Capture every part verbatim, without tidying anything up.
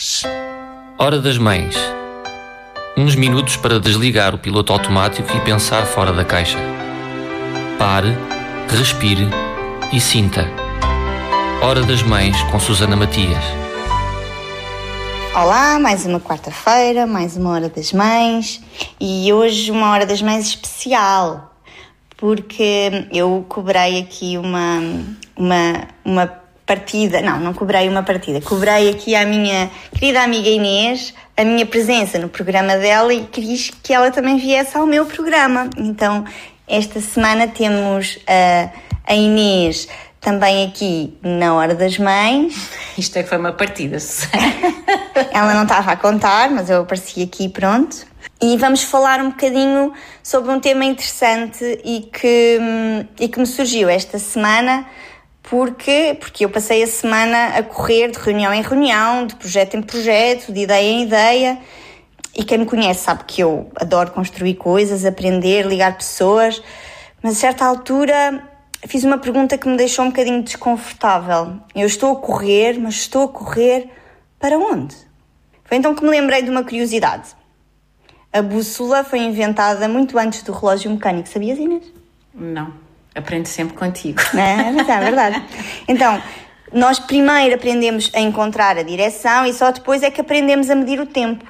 dez. Hora das Mães. Uns minutos para desligar o piloto automático e pensar fora da caixa. Pare, respire e sinta. Hora das Mães com Susana Matias. Olá, mais uma quarta-feira, mais uma Hora das Mães e hoje uma Hora das Mães especial, porque eu cobrei aqui uma, uma, uma partida, não, não cobrei uma partida, cobrei aqui à minha querida amiga Inês a minha presença no programa dela e quis que ela também viesse ao meu programa. Então, esta semana temos a, a Inês também aqui na Hora das Mães. Isto é que foi uma partida, Susana. Ela não estava a contar, mas eu apareci aqui, pronto. E vamos falar um bocadinho sobre um tema interessante e que, e que me surgiu esta semana. Porque, porque eu passei a semana a correr de reunião em reunião, de projeto em projeto, de ideia em ideia. E quem me conhece sabe que eu adoro construir coisas, aprender, ligar pessoas. Mas a certa altura fiz uma pergunta que me deixou um bocadinho desconfortável. Eu estou a correr, mas estou a correr para onde? Foi então que me lembrei de uma curiosidade. A bússola foi inventada muito antes do relógio mecânico. Sabias, Inês? Não. Aprendo sempre contigo. É, mas é verdade. Então, nós primeiro aprendemos a encontrar a direção e só depois é que aprendemos a medir o tempo.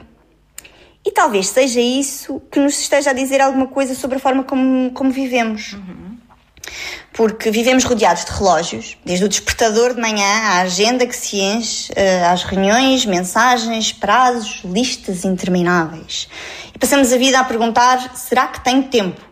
E talvez seja isso que nos esteja a dizer alguma coisa sobre a forma como, como vivemos. Uhum. Porque vivemos rodeados de relógios, desde o despertador de manhã, à agenda que se enche, às reuniões, mensagens, prazos, listas intermináveis. E passamos a vida a perguntar, será que tenho tempo?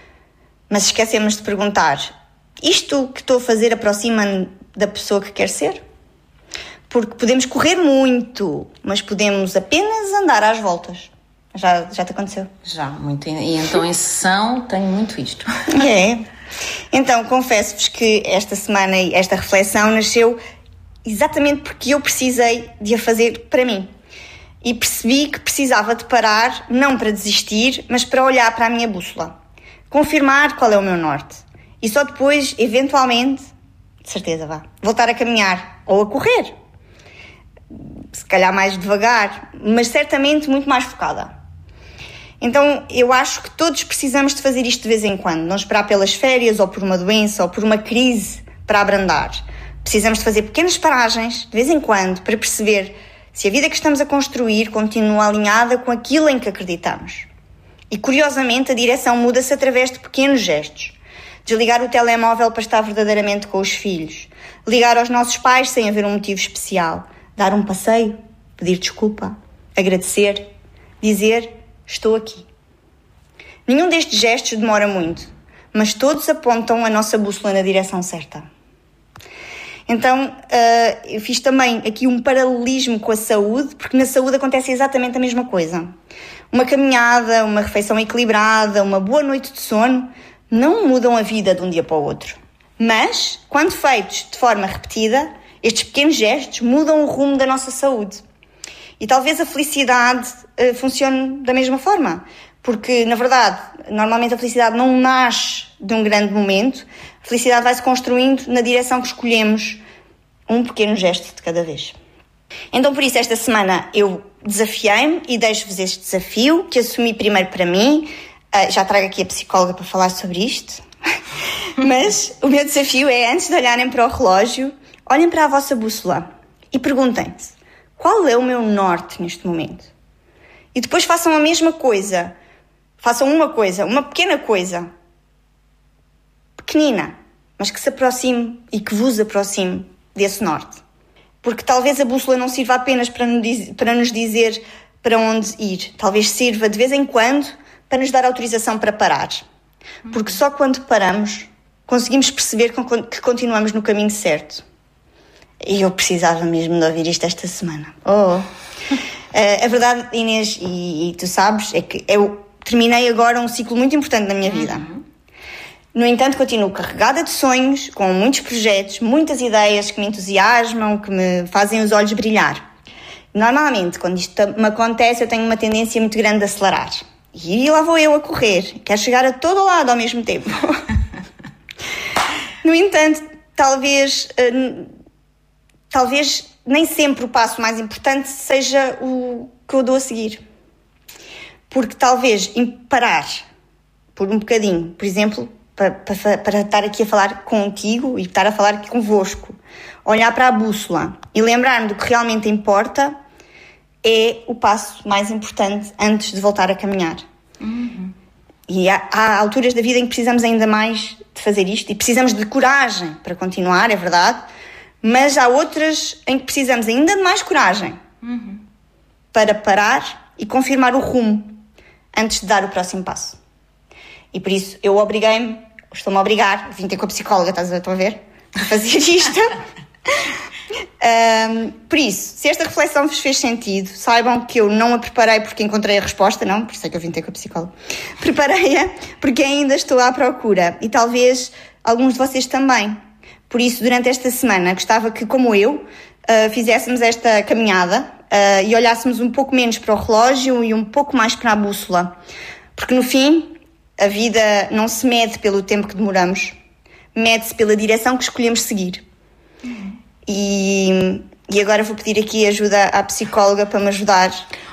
Mas esquecemos de perguntar, isto que estou a fazer aproxima-me da pessoa que quer ser? Porque podemos correr muito, mas podemos apenas andar às voltas. Já, já te aconteceu? Já, muito. E então em sessão tenho muito isto. É. Então, confesso-vos que esta semana, esta reflexão nasceu exatamente porque eu precisei de a fazer para mim. E percebi que precisava de parar, não para desistir, mas para olhar para a minha bússola. Confirmar qual é o meu norte. E só depois, eventualmente, de certeza vá, voltar a caminhar ou a correr. Se calhar mais devagar, mas certamente muito mais focada. Então, eu acho que todos precisamos de fazer isto de vez em quando. Não esperar pelas férias, ou por uma doença, ou por uma crise para abrandar. Precisamos de fazer pequenas paragens, de vez em quando, para perceber se a vida que estamos a construir continua alinhada com aquilo em que acreditamos. E, curiosamente, a direção muda-se através de pequenos gestos. Desligar o telemóvel para estar verdadeiramente com os filhos. Ligar aos nossos pais sem haver um motivo especial. Dar um passeio. Pedir desculpa. Agradecer. Dizer, estou aqui. Nenhum destes gestos demora muito, mas todos apontam a nossa bússola na direção certa. Então, eu fiz também aqui um paralelismo com a saúde, porque na saúde acontece exatamente a mesma coisa. Uma caminhada, uma refeição equilibrada, uma boa noite de sono não mudam a vida de um dia para o outro. Mas, quando feitos de forma repetida, estes pequenos gestos mudam o rumo da nossa saúde. E talvez a felicidade uh, funcione da mesma forma. Porque, na verdade, normalmente a felicidade não nasce de um grande momento. A felicidade vai-se construindo na direção que escolhemos, um pequeno gesto de cada vez. Então, por isso, esta semana eu desafiei-me e deixo-vos este desafio que assumi primeiro para mim. Uh, já trago aqui a psicóloga para falar sobre isto. Mas o meu desafio é, antes de olharem para o relógio, olhem para a vossa bússola e perguntem-se, qual é o meu norte neste momento? E depois façam a mesma coisa. Façam uma coisa, uma pequena coisa. Pequenina, mas que se aproxime e que vos aproxime desse norte. Porque talvez a bússola não sirva apenas para nos dizer para onde ir. Talvez sirva de vez em quando para nos dar autorização para parar. Porque só quando paramos conseguimos perceber que continuamos no caminho certo. E eu precisava mesmo de ouvir isto esta semana. Oh. A verdade, Inês, e, e tu sabes, é que eu terminei agora um ciclo muito importante na minha vida. Uhum. No entanto, continuo carregada de sonhos, com muitos projetos, muitas ideias que me entusiasmam, que me fazem os olhos brilhar. Normalmente, quando isto me acontece, eu tenho uma tendência muito grande de acelerar. E lá vou eu a correr. Quero chegar a todo lado ao mesmo tempo. No entanto, talvez, uh, talvez nem sempre o passo mais importante seja o que eu dou a seguir. Porque talvez parar por um bocadinho, por exemplo, para, para, para estar aqui a falar contigo e estar a falar aqui convosco, olhar para a bússola e lembrar-me do que realmente importa é o passo mais importante antes de voltar a caminhar. Uhum. E há, há alturas da vida em que precisamos ainda mais de fazer isto e precisamos de coragem para continuar, é verdade, mas há outras em que precisamos ainda de mais coragem uhum. para parar e confirmar o rumo antes de dar o próximo passo. E por isso eu obriguei-me, estou-me a obrigar, vim ter com a psicóloga, estás a, estão a ver, a fazer isto. um, por isso, se esta reflexão vos fez sentido, saibam que eu não a preparei porque encontrei a resposta, não, por isso é que eu vim ter com a psicóloga. Preparei-a porque ainda estou à procura e talvez alguns de vocês também. Por isso, durante esta semana, gostava que, como eu, uh, fizéssemos esta caminhada uh, e olhássemos um pouco menos para o relógio e um pouco mais para a bússola. Porque, no fim, a vida não se mede pelo tempo que demoramos, mede-se pela direção que escolhemos seguir. Uhum. E, e agora vou pedir aqui ajuda à psicóloga para me ajudar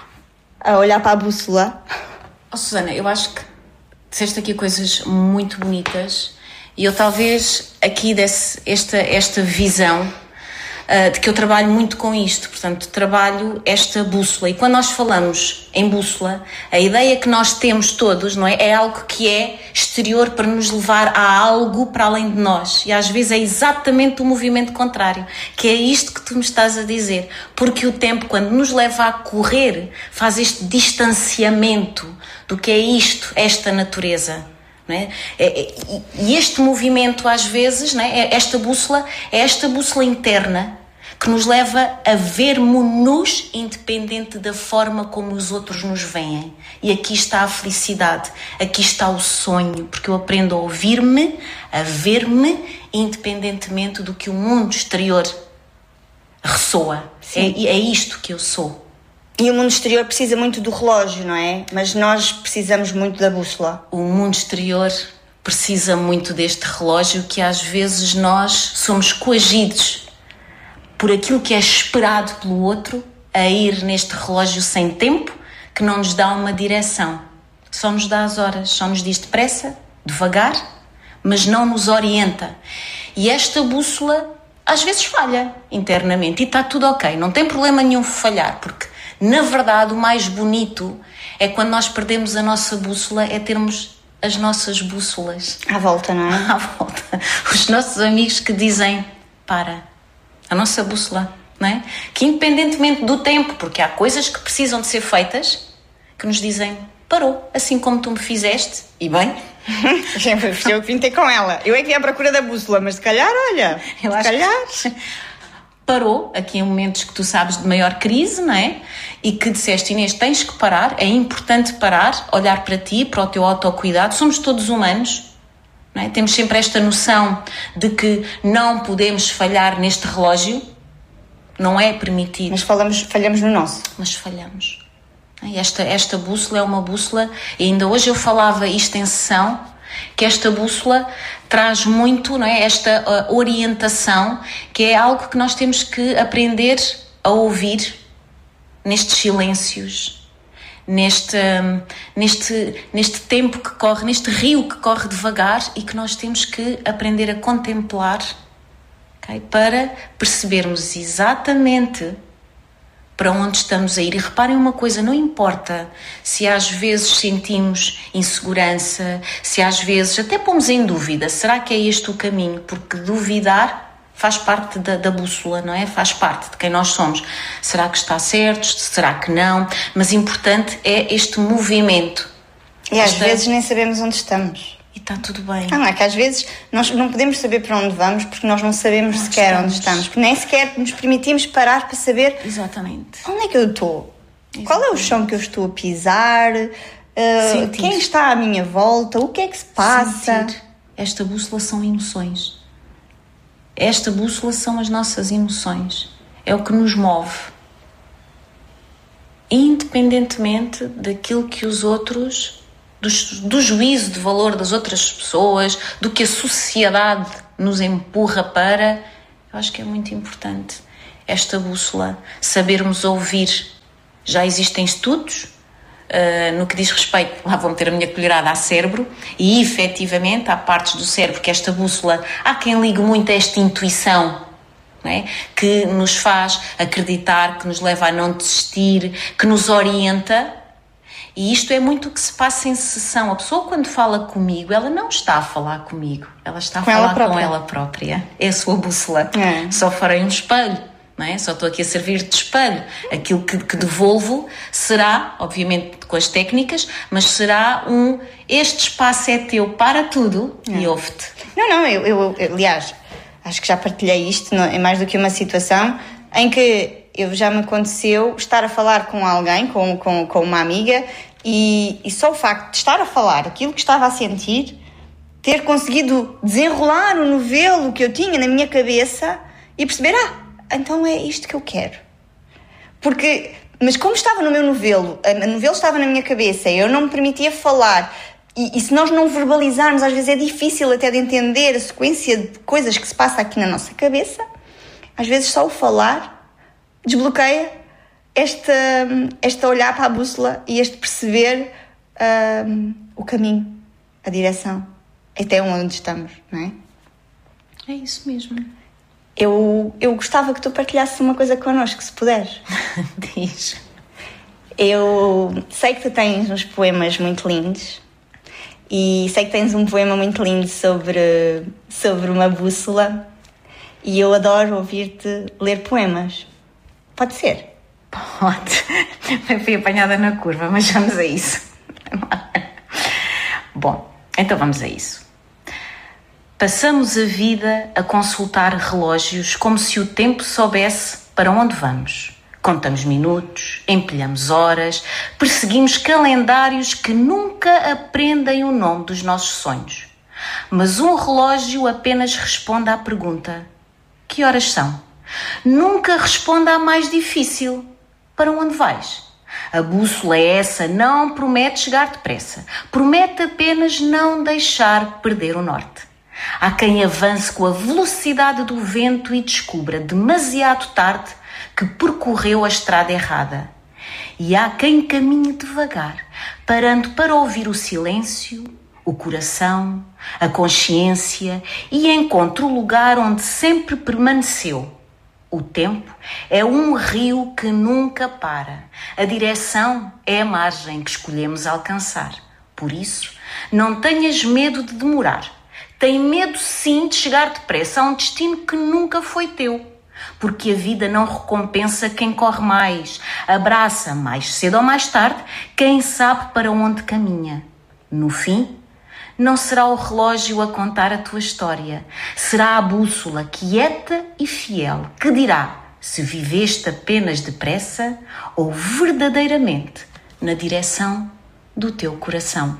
a olhar para a bússola. Oh, Susana, eu acho que disseste aqui coisas muito bonitas e eu talvez aqui desse esta, esta visão uh, de que eu trabalho muito com isto, portanto trabalho esta bússola e quando nós falamos em bússola, a ideia que nós temos todos, não é? É algo que é exterior para nos levar a algo para além de nós e às vezes é exatamente o movimento contrário, que é isto que tu me estás a dizer, porque o tempo quando nos leva a correr faz este distanciamento do que é isto, esta natureza. Não é? E este movimento às vezes, não é? Esta bússola é esta bússola interna que nos leva a vermos-nos independente da forma como os outros nos veem. E aqui está a felicidade, aqui está o sonho, porque eu aprendo a ouvir-me, a ver-me, independentemente do que o mundo exterior ressoa. É, é isto que eu sou. E o mundo exterior precisa muito do relógio, não é? Mas nós precisamos muito da bússola. O mundo exterior precisa muito deste relógio que às vezes nós somos coagidos por aquilo que é esperado pelo outro a ir neste relógio sem tempo que não nos dá uma direção. Só nos dá as horas, só nos diz depressa, devagar, mas não nos orienta. E esta bússola às vezes falha internamente e está tudo ok, não tem problema nenhum falhar, porque na verdade o mais bonito é quando nós perdemos a nossa bússola, é termos as nossas bússolas. À volta, não é? À volta. Os nossos amigos que dizem, para, a nossa bússola, não é? Que independentemente do tempo, porque há coisas que precisam de ser feitas, que nos dizem, parou, assim como tu me fizeste, e bem. Eu vim ter com ela. Eu é que ia à procura da bússola, mas se calhar, olha, eu se acho calhar... Que... parou, aqui em momentos que tu sabes de maior crise, não é? E que disseste, Inês, tens que parar, é importante parar, olhar para ti, para o teu autocuidado, somos todos humanos, não é? Temos sempre esta noção de que não podemos falhar neste relógio, não é permitido. Mas falamos, falhamos no nosso. Mas falhamos. Esta, esta bússola é uma bússola, e ainda hoje eu falava isto em sessão, que esta bússola traz muito, não é? Esta uh, orientação, que é algo que nós temos que aprender a ouvir nestes silêncios, neste, um, neste, neste tempo que corre, neste rio que corre devagar e que nós temos que aprender a contemplar, okay? Para percebermos exatamente para onde estamos a ir. E reparem uma coisa, não importa se às vezes sentimos insegurança, se às vezes até pomos em dúvida, será que é este o caminho? Porque duvidar faz parte da, da bússola, não é? Faz parte de quem nós somos. Será que está certo? Será que não? Mas importante é este movimento. E às Esta... vezes nem sabemos onde estamos. E está tudo bem. Ah, não, é que às vezes nós não podemos saber para onde vamos porque nós não sabemos onde sequer estamos. onde estamos. Porque nem sequer nos permitimos parar para saber... Exatamente. Onde é que eu estou? Exatamente. Qual é o chão que eu estou a pisar? Uh, quem está à minha volta? O que é que se passa? Sentir. Esta bússola são emoções. Esta bússola são as nossas emoções. É o que nos move. Independentemente daquilo que os outros... Do, do juízo de valor das outras pessoas, do que a sociedade nos empurra para, eu acho que é muito importante. esta bússola, sabermos ouvir. Já existem estudos uh, no que diz respeito, lá vou meter a minha colherada, ao cérebro, e efetivamente há partes do cérebro que esta bússola, há quem ligue muito a esta intuição, não é? Que nos faz acreditar, que nos leva a não desistir, que nos orienta. E isto é muito o que se passa em sessão. A pessoa, quando fala comigo, ela não está a falar comigo, ela está a com falar ela com ela própria. É a sua bússola. É. Só farei um espelho, não é? Só estou aqui a servir de espelho. Aquilo que, que devolvo será, obviamente com as técnicas, mas será um, este espaço é teu, para tudo é. E ouve-te. Não, não, eu, eu, eu, aliás, acho que já partilhei isto não, em mais do que uma situação em que eu já me aconteceu estar a falar com alguém, com, com, com uma amiga, e, e só o facto de estar a falar aquilo que estava a sentir, ter conseguido desenrolar o novelo que eu tinha na minha cabeça e perceber, ah, então é isto que eu quero. Porque, mas como estava no meu novelo, o novelo estava na minha cabeça, eu não me permitia falar, e, e se nós não verbalizarmos, às vezes é difícil até de entender a sequência de coisas que se passa aqui na nossa cabeça, às vezes só o falar desbloqueia esta, esta olhar para a bússola e este perceber um, o caminho, a direção, até onde estamos, não é? É isso mesmo. Eu, eu gostava que tu partilhasses uma coisa connosco, se puderes. Diz. Eu sei que tu tens uns poemas muito lindos e sei que tens um poema muito lindo sobre, sobre uma bússola e eu adoro ouvir-te ler poemas. Pode ser? Pode. Eu fui apanhada na curva, mas vamos a isso. Bom, então vamos a isso. Passamos a vida a consultar relógios como se o tempo soubesse para onde vamos. Contamos minutos, empilhamos horas, perseguimos calendários que nunca aprendem o nome dos nossos sonhos. Mas um relógio apenas responde à pergunta: que horas são? Nunca responda à mais difícil: para onde vais? A bússola é essa, não promete chegar depressa, promete apenas não deixar perder o norte. Há quem avance com a velocidade do vento e descubra demasiado tarde que percorreu a estrada errada. E há quem caminhe devagar, parando para ouvir o silêncio, o coração, a consciência e encontre o lugar onde sempre permaneceu. O tempo é um rio que nunca para. A direção é a margem que escolhemos alcançar. Por isso, não tenhas medo de demorar. Tem medo sim de chegar depressa a um destino que nunca foi teu. Porque a vida não recompensa quem corre mais. Abraça mais cedo ou mais tarde quem sabe para onde caminha. No fim, não será o relógio a contar a tua história. Será a bússola quieta e fiel que dirá se viveste apenas depressa ou verdadeiramente na direção do teu coração.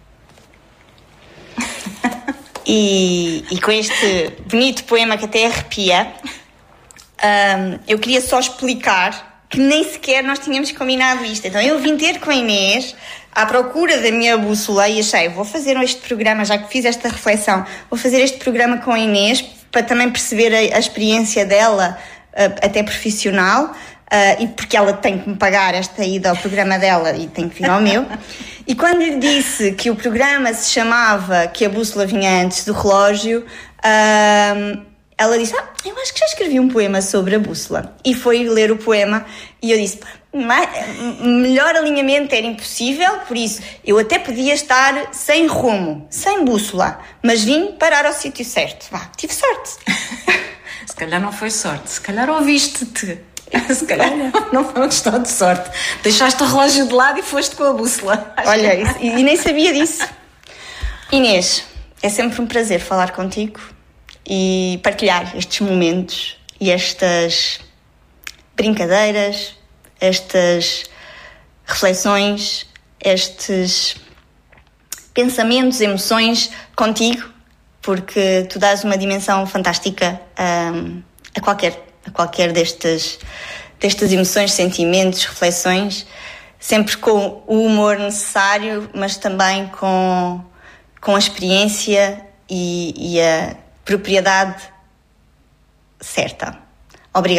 E, e com este bonito poema que até arrepia, um, eu queria só explicar que nem sequer nós tínhamos combinado isto. Então eu vim ter com a Inês à procura da minha bússola e achei, vou fazer este programa, já que fiz esta reflexão, vou fazer este programa com a Inês para também perceber a, a experiência dela, uh, até profissional, uh, e porque ela tem que me pagar esta ida ao programa dela e tem que vir ao meu. E quando lhe disse que o programa se chamava Que a Bússola Vinha Antes do Relógio, uh, ela disse, ah, eu acho que já escrevi um poema sobre a bússola. E foi ler o poema e eu disse, melhor alinhamento era impossível, por isso eu até podia estar sem rumo, sem bússola, mas vim parar ao sítio certo. Vá, tive sorte. Se calhar não foi sorte, se calhar ouviste-te. Se calhar não foi uma questão de sorte. Deixaste o relógio de lado e foste com a bússola. Olha, isso, e nem sabia disso. Inês, é sempre um prazer falar contigo e partilhar estes momentos e estas brincadeiras, estas reflexões, estes pensamentos, emoções contigo, porque tu dás uma dimensão fantástica um, a qualquer, a qualquer destas, destas emoções, sentimentos, reflexões, sempre com o humor necessário, mas também com, com a experiência e, e a propriedade certa. Obrigada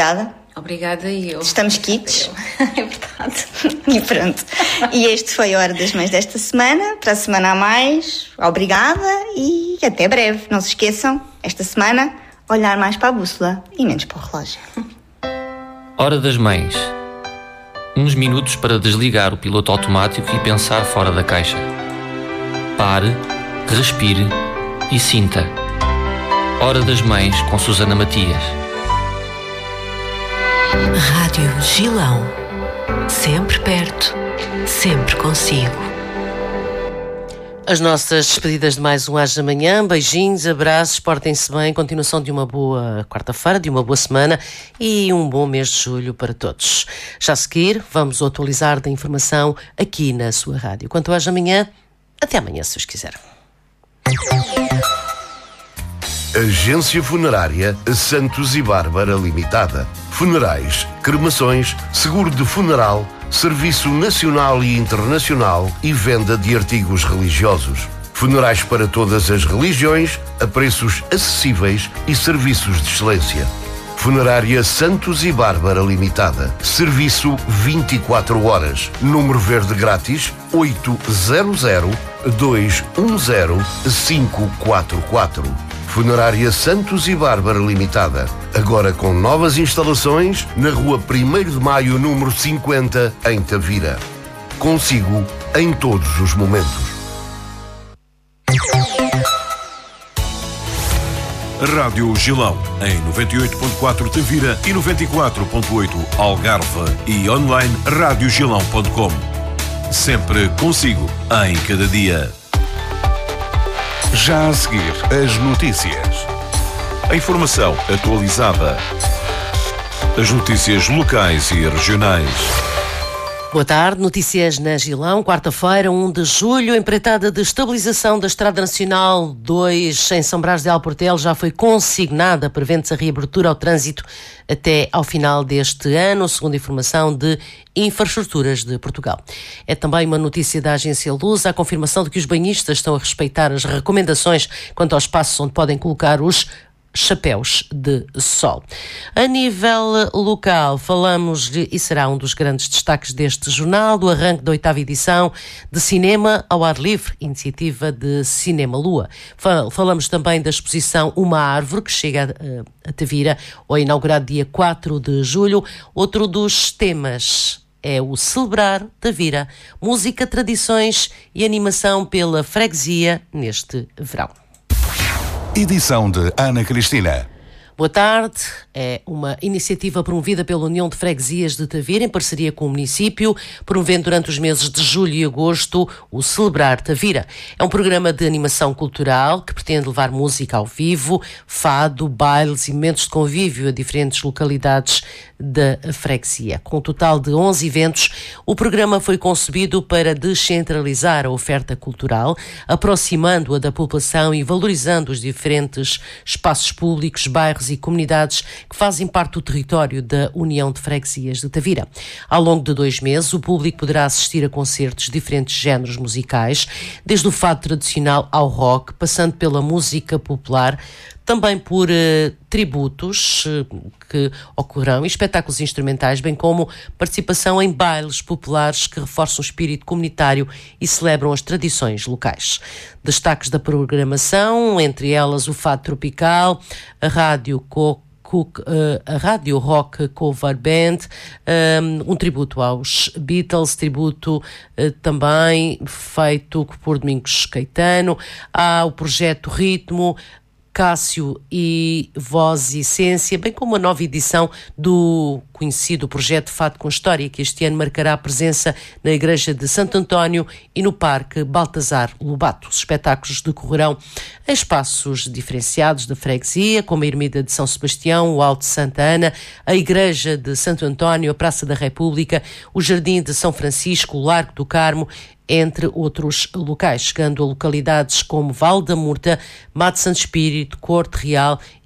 Obrigada e eu. Estamos quites. É verdade. E pronto. E este foi a Hora das Mães desta semana. Para a semana a mais, obrigada e até breve. Não se esqueçam, esta semana, olhar mais para a bússola e menos para o relógio. Hora das Mães. Uns minutos para desligar o piloto automático e pensar fora da caixa. Pare, respire e sinta. Hora das Mães com Susana Matias. Rádio Gilão. Sempre perto, sempre consigo. As nossas despedidas de mais um Haja Amanhã. Beijinhos, abraços, portem-se bem. Continuação de uma boa quarta-feira, de uma boa semana e um bom mês de julho para todos. Já a seguir, vamos atualizar da informação aqui na sua rádio. Quanto ao Haja Amanhã, até amanhã, se os quiser. Agência Funerária Santos e Bárbara Limitada. Funerais, cremações, seguro de funeral, serviço nacional e internacional e venda de artigos religiosos. Funerais para todas as religiões, a preços acessíveis e serviços de excelência. Funerária Santos e Bárbara Limitada. Serviço vinte e quatro horas. Número verde grátis oito zero zero, dois um zero, cinco quatro quatro. Funerária Santos e Bárbara Limitada. Agora com novas instalações na rua primeiro de maio, número cinquenta, em Tavira. Consigo em todos os momentos. Rádio Gilão, em noventa e oito ponto quatro Tavira e noventa e quatro ponto oito Algarve e online rádio gilão ponto com. Sempre consigo, em cada dia. Já a seguir, as notícias. A informação atualizada. As notícias locais e regionais. Boa tarde, notícias na Gilão, quarta-feira, um de julho, empreitada de estabilização da Estrada Nacional dois em São Brás de Alportel já foi consignada, prevendo-se a reabertura ao trânsito até ao final deste ano, segundo a informação de Infraestruturas de Portugal. É também uma notícia da agência Lusa, a confirmação de que os banhistas estão a respeitar as recomendações quanto aos espaços onde podem colocar os chapéus de sol. A nível local, falamos de, e será um dos grandes destaques deste jornal, do arranque da oitava edição de Cinema ao Ar Livre, iniciativa de Cinema Lua. Falamos também da exposição Uma Árvore, que chega a, a Tavira, ou inaugurado dia quatro de julho. Outro dos temas é o Celebrar Tavira, música, tradições e animação pela freguesia neste verão. Edição de Ana Cristina. Boa tarde. É uma iniciativa promovida pela União de Freguesias de Tavira, em parceria com o município, promovendo durante os meses de julho e agosto o Celebrar Tavira. É um programa de animação cultural que pretende levar música ao vivo, fado, bailes e momentos de convívio a diferentes localidades da freguesia. Com um total de onze eventos, o programa foi concebido para descentralizar a oferta cultural, aproximando-a da população e valorizando os diferentes espaços públicos, bairros e comunidades que fazem parte do território da União de Freguesias de Tavira. Ao longo de dois meses, o público poderá assistir a concertos de diferentes géneros musicais, desde o fado tradicional ao rock, passando pela música popular, também por uh, tributos uh, que ocorrerão e espetáculos instrumentais, bem como participação em bailes populares que reforçam o espírito comunitário e celebram as tradições locais. Destaques da programação, entre elas o fado tropical, a rádio co a Rádio Rock Cover Band, um, um tributo aos Beatles, tributo uh, também feito por Domingos Caetano, há o projeto Ritmo, Cássio e Voz e Essência, bem como a nova edição do conhecido projeto Fado com História, que este ano marcará a presença na Igreja de Santo António e no Parque Baltasar Lobato. Os espetáculos decorrerão em espaços diferenciados da freguesia, como a Ermida de São Sebastião, o Alto de Santa Ana, a Igreja de Santo António, a Praça da República, o Jardim de São Francisco, o Largo do Carmo, entre outros locais, chegando a localidades como Val da Murta, Mato Santo Espírito, Corte Real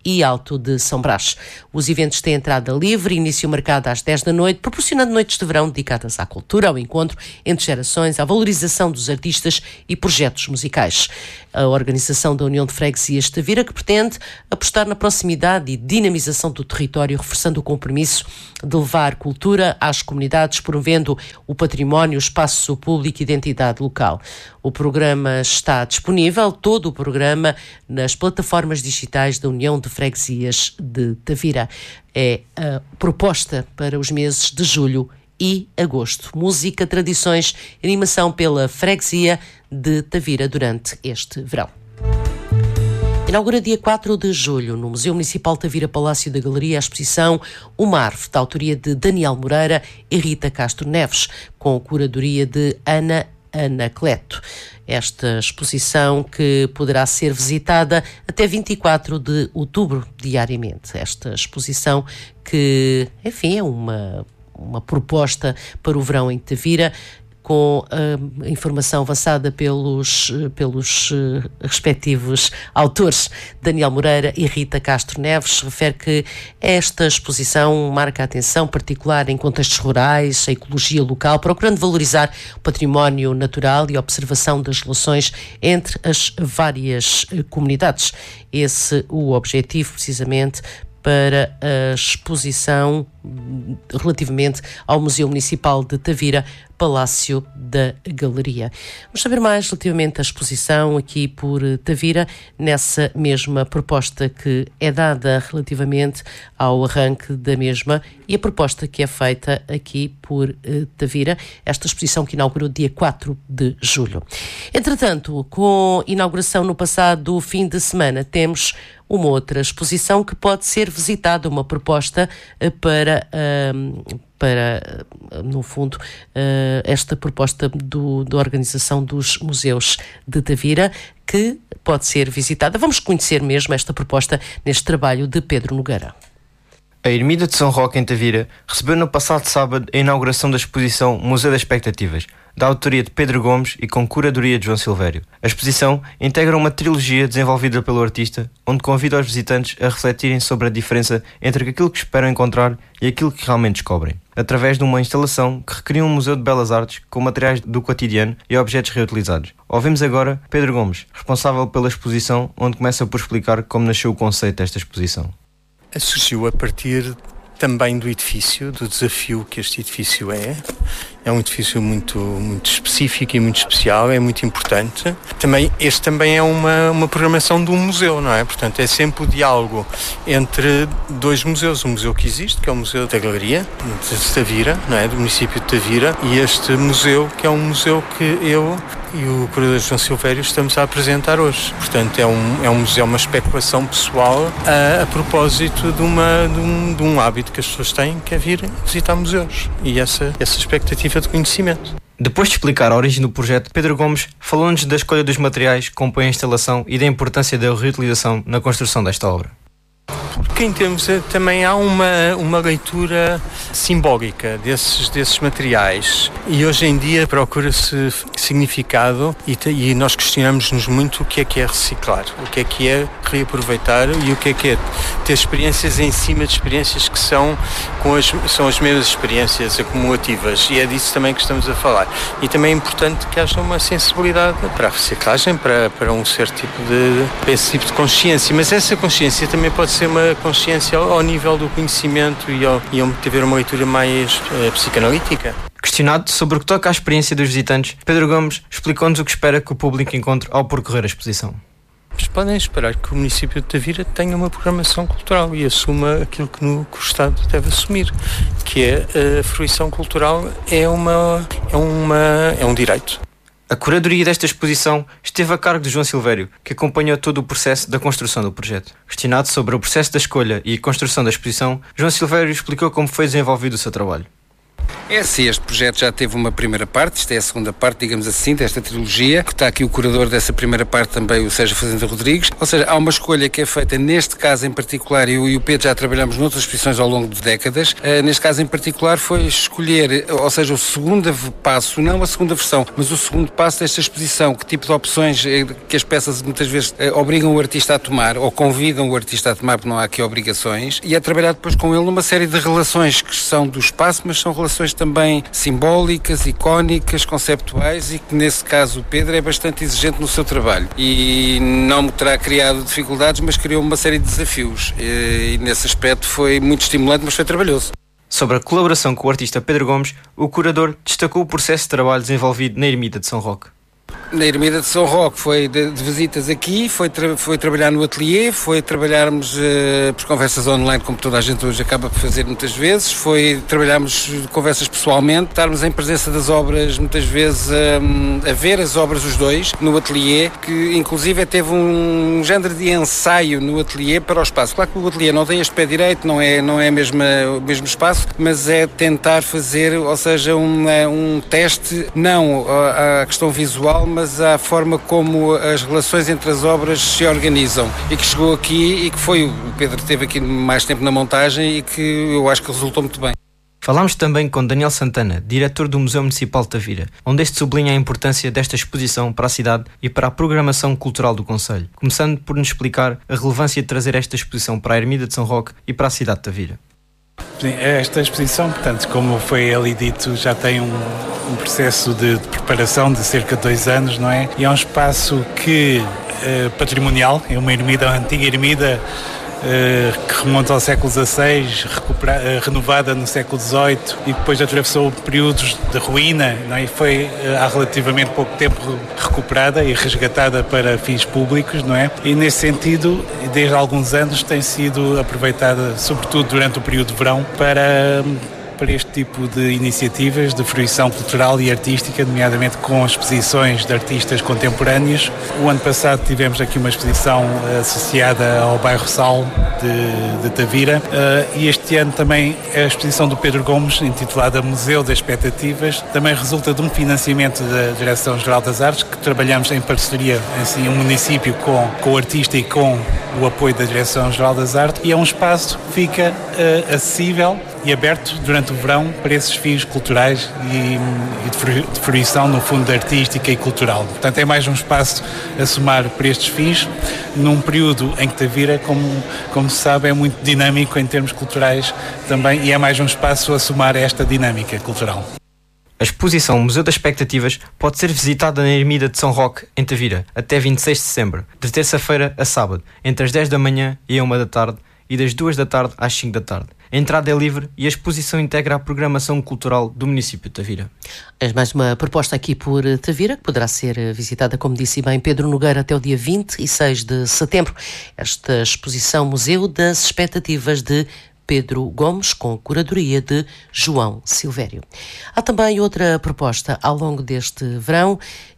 e Alto de São Brás. Os eventos têm entrada livre, início marcado às dez da noite, proporcionando noites de verão dedicadas à cultura, ao encontro entre gerações, à valorização dos artistas e projetos musicais. A organização da União de Freguesias de Tavira, que pretende apostar na proximidade e dinamização do território, reforçando o compromisso de levar cultura às comunidades, promovendo o património, o espaço público e identidade local. O programa está disponível, todo o programa, nas plataformas digitais da União de Freguesias de Tavira. É a proposta para os meses de julho e agosto. Música, tradições, animação pela Freguesia de Tavira durante este verão. Inaugura dia quatro de julho, no Museu Municipal Tavira Palácio da Galeria, a exposição Uma Árvore, da autoria de Daniel Moreira e Rita Castro Neves, com curadoria de Ana Anacleto. Esta exposição que poderá ser visitada até vinte e quatro de outubro, diariamente. Esta exposição que, enfim, é uma, uma proposta para o verão em Tavira, com a informação avançada pelos, pelos uh, respectivos autores, Daniel Moreira e Rita Castro Neves, refere que esta exposição marca a atenção particular em contextos rurais, a ecologia local, procurando valorizar o património natural e a observação das relações entre as várias uh, comunidades. Esse o objetivo, precisamente, para a exposição relativamente ao Museu Municipal de Tavira, Palácio da Galeria. Vamos saber mais relativamente à exposição aqui por Tavira, nessa mesma proposta que é dada relativamente ao arranque da mesma e a proposta que é feita aqui por uh, Tavira, esta exposição que inaugurou dia quatro de julho. Entretanto, com inauguração no passado fim de semana, temos uma outra exposição que pode ser visitada, uma proposta uh, para... Uh, para, no fundo, esta proposta do, da Organização dos Museus de Tavira, que pode ser visitada. Vamos conhecer mesmo esta proposta neste trabalho de Pedro Nogueira. A Ermida de São Roque, em Tavira, recebeu no passado sábado a inauguração da exposição Museu das Expectativas, da autoria de Pedro Gomes e com curadoria de João Silvério. A exposição integra uma trilogia desenvolvida pelo artista, onde convida os visitantes a refletirem sobre a diferença entre aquilo que esperam encontrar e aquilo que realmente descobrem, através de uma instalação que recria um museu de belas artes com materiais do cotidiano e objetos reutilizados. Ouvimos agora Pedro Gomes, responsável pela exposição, onde começa por explicar como nasceu o conceito desta exposição. Surgiu a partir também do edifício, do desafio que este edifício é. É um edifício muito, muito específico e muito especial, é muito importante. Também, este também é uma, uma programação de um museu, não é? Portanto, é sempre o diálogo entre dois museus. O museu que existe, que é o Museu da Galeria, de Tavira, não é? Do município de Tavira, e este museu, que é um museu que eu e o curador João Silvério estamos a apresentar hoje. Portanto, é um, é um museu, uma especulação pessoal a, a propósito de, uma, de, um, de um hábito que as pessoas têm, que é vir visitar museus. E essa, essa expectativa de conhecimento. Depois de explicar a origem do projeto, Pedro Gomes falou-nos da escolha dos materiais que compõem a instalação e da importância da reutilização na construção desta obra. Porque em termos, também há uma, uma leitura simbólica desses, desses materiais e hoje em dia procura-se significado e, e nós questionamos-nos muito o que é que é reciclar, o que é que é reaproveitar e o que é que é ter experiências em cima de experiências que são, com as, são as mesmas experiências acumulativas, e é disso também que estamos a falar. E também é importante que haja uma sensibilidade para a reciclagem, para, para um certo tipo de, para esse tipo de consciência, mas essa consciência também pode ser uma consciência ao nível do conhecimento e ao, e ao ter uma leitura mais uh, psicanalítica. Questionado sobre o que toca à experiência dos visitantes, Pedro Gomes explicou-nos o que espera que o público encontre ao percorrer a exposição. Mas podem esperar que o município de Tavira tenha uma programação cultural e assuma aquilo que, no, que o Estado deve assumir, que é a fruição cultural é, uma, é, uma, é um direito. A curadoria desta exposição esteve a cargo de João Silvério, que acompanhou todo o processo da construção do projeto. Questionado sobre o processo da escolha e construção da exposição, João Silvério explicou como foi desenvolvido o seu trabalho. É assim, este projeto já teve uma primeira parte, isto é a segunda parte, digamos assim, desta trilogia, que está aqui o curador dessa primeira parte também, o Sérgio Fazenda Rodrigues, ou seja, há uma escolha que é feita neste caso em particular, eu e o Pedro já trabalhamos noutras exposições ao longo de décadas, uh, neste caso em particular foi escolher, ou seja, o segundo passo, não a segunda versão, mas o segundo passo desta exposição, que tipo de opções que as peças muitas vezes uh, obrigam o artista a tomar, ou convidam o artista a tomar, porque não há aqui obrigações, e a trabalhar depois com ele numa série de relações que são do espaço, mas são relações também simbólicas, icónicas, conceptuais e que nesse caso o Pedro é bastante exigente no seu trabalho e não me terá criado dificuldades, mas criou uma série de desafios e, e nesse aspecto foi muito estimulante, mas foi trabalhoso. Sobre a colaboração com o artista Pedro Gomes, o curador destacou o processo de trabalho desenvolvido na Ermida de São Roque. Na Ermida de São Roque foi de, de visitas aqui, foi, tra- foi trabalhar no ateliê, foi trabalharmos uh, por conversas online, como toda a gente hoje acaba por fazer muitas vezes, foi trabalharmos conversas pessoalmente, estarmos em presença das obras muitas vezes um, a ver as obras os dois no ateliê, que inclusive teve um, um género de ensaio no ateliê para o espaço. Claro que o ateliê não tem este pé direito, não é, não é mesmo, o mesmo espaço, mas é tentar fazer, ou seja, um, um teste, não à, à questão visual, mas à forma como as relações entre as obras se organizam e que chegou aqui e que foi, o Pedro teve aqui mais tempo na montagem e que eu acho que resultou muito bem. Falámos também com Daniel Santana, diretor do Museu Municipal de Tavira, onde este sublinha a importância desta exposição para a cidade e para a programação cultural do concelho, começando por nos explicar a relevância de trazer esta exposição para a Ermida de São Roque e para a cidade de Tavira. Esta exposição, portanto, como foi ali dito, já tem um, um processo de, de preparação de cerca de dois anos, não é? E é um espaço que, eh, patrimonial, é uma ermida, uma antiga ermida eh, que remonta ao século dezasseis, recupera, eh, renovada no século dezoito e depois atravessou períodos de ruína, não é? E foi eh, há relativamente pouco tempo recuperada e resgatada para fins públicos, não é? E nesse sentido, desde há alguns anos tem sido aproveitada, sobretudo durante o período de verão, para para este tipo de iniciativas de fruição cultural e artística, nomeadamente com exposições de artistas contemporâneos. O ano passado tivemos aqui uma exposição associada ao bairro Sal de, de Tavira uh, e este ano também a exposição do Pedro Gomes, intitulada Museu das Expectativas, também resulta de um financiamento da Direção-Geral das Artes, que trabalhamos em parceria, assim, um município com, com o artista e com o apoio da Direção-Geral das Artes, e é um espaço que fica uh, acessível e aberto durante o verão para esses fins culturais e, e de fruição, no fundo, artística e cultural. Portanto, é mais um espaço a somar para estes fins, num período em que Tavira, como, como se sabe, é muito dinâmico em termos culturais também, e é mais um espaço a somar a esta dinâmica cultural. A exposição Museu das Expectativas pode ser visitada na Ermida de São Roque, em Tavira, até vinte e seis de setembro, de terça-feira a sábado, entre as dez da manhã e a uma da tarde, e das duas da tarde às cinco da tarde. A entrada é livre e a exposição integra a programação cultural do município de Tavira. É mais uma proposta aqui por Tavira, que poderá ser visitada, como disse bem Pedro Nogueira, até o dia vinte e seis de setembro. Esta exposição Museu das Expectativas de Pedro Gomes, com curadoria de João Silvério. Há também outra proposta ao longo deste verão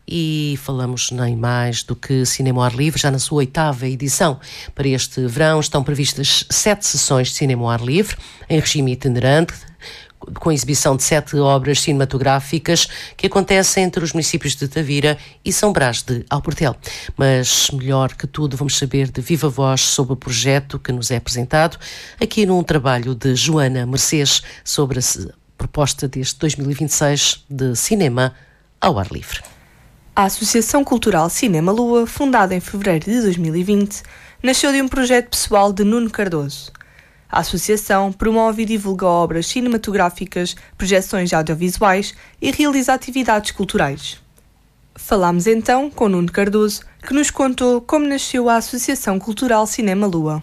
e falamos nem mais do que Cinema ao Ar Livre, já na sua oitava edição. Para este verão estão previstas sete sessões de Cinema ao Ar Livre, em regime itinerante, com exibição de sete obras cinematográficas que acontecem entre os municípios de Tavira e São Brás de Alportel. Mas, melhor que tudo, vamos saber de viva voz sobre o projeto que nos é apresentado aqui num trabalho de Joana Mercês sobre a proposta deste dois mil e vinte e seis de Cinema ao Ar Livre. A Associação Cultural Cinema Lua, fundada em fevereiro de dois mil e vinte, nasceu de um projeto pessoal de Nuno Cardoso. A associação promove e divulga obras cinematográficas, projeções audiovisuais e realiza atividades culturais. Falámos então com Nuno Cardoso, que nos contou como nasceu a Associação Cultural Cinema Lua.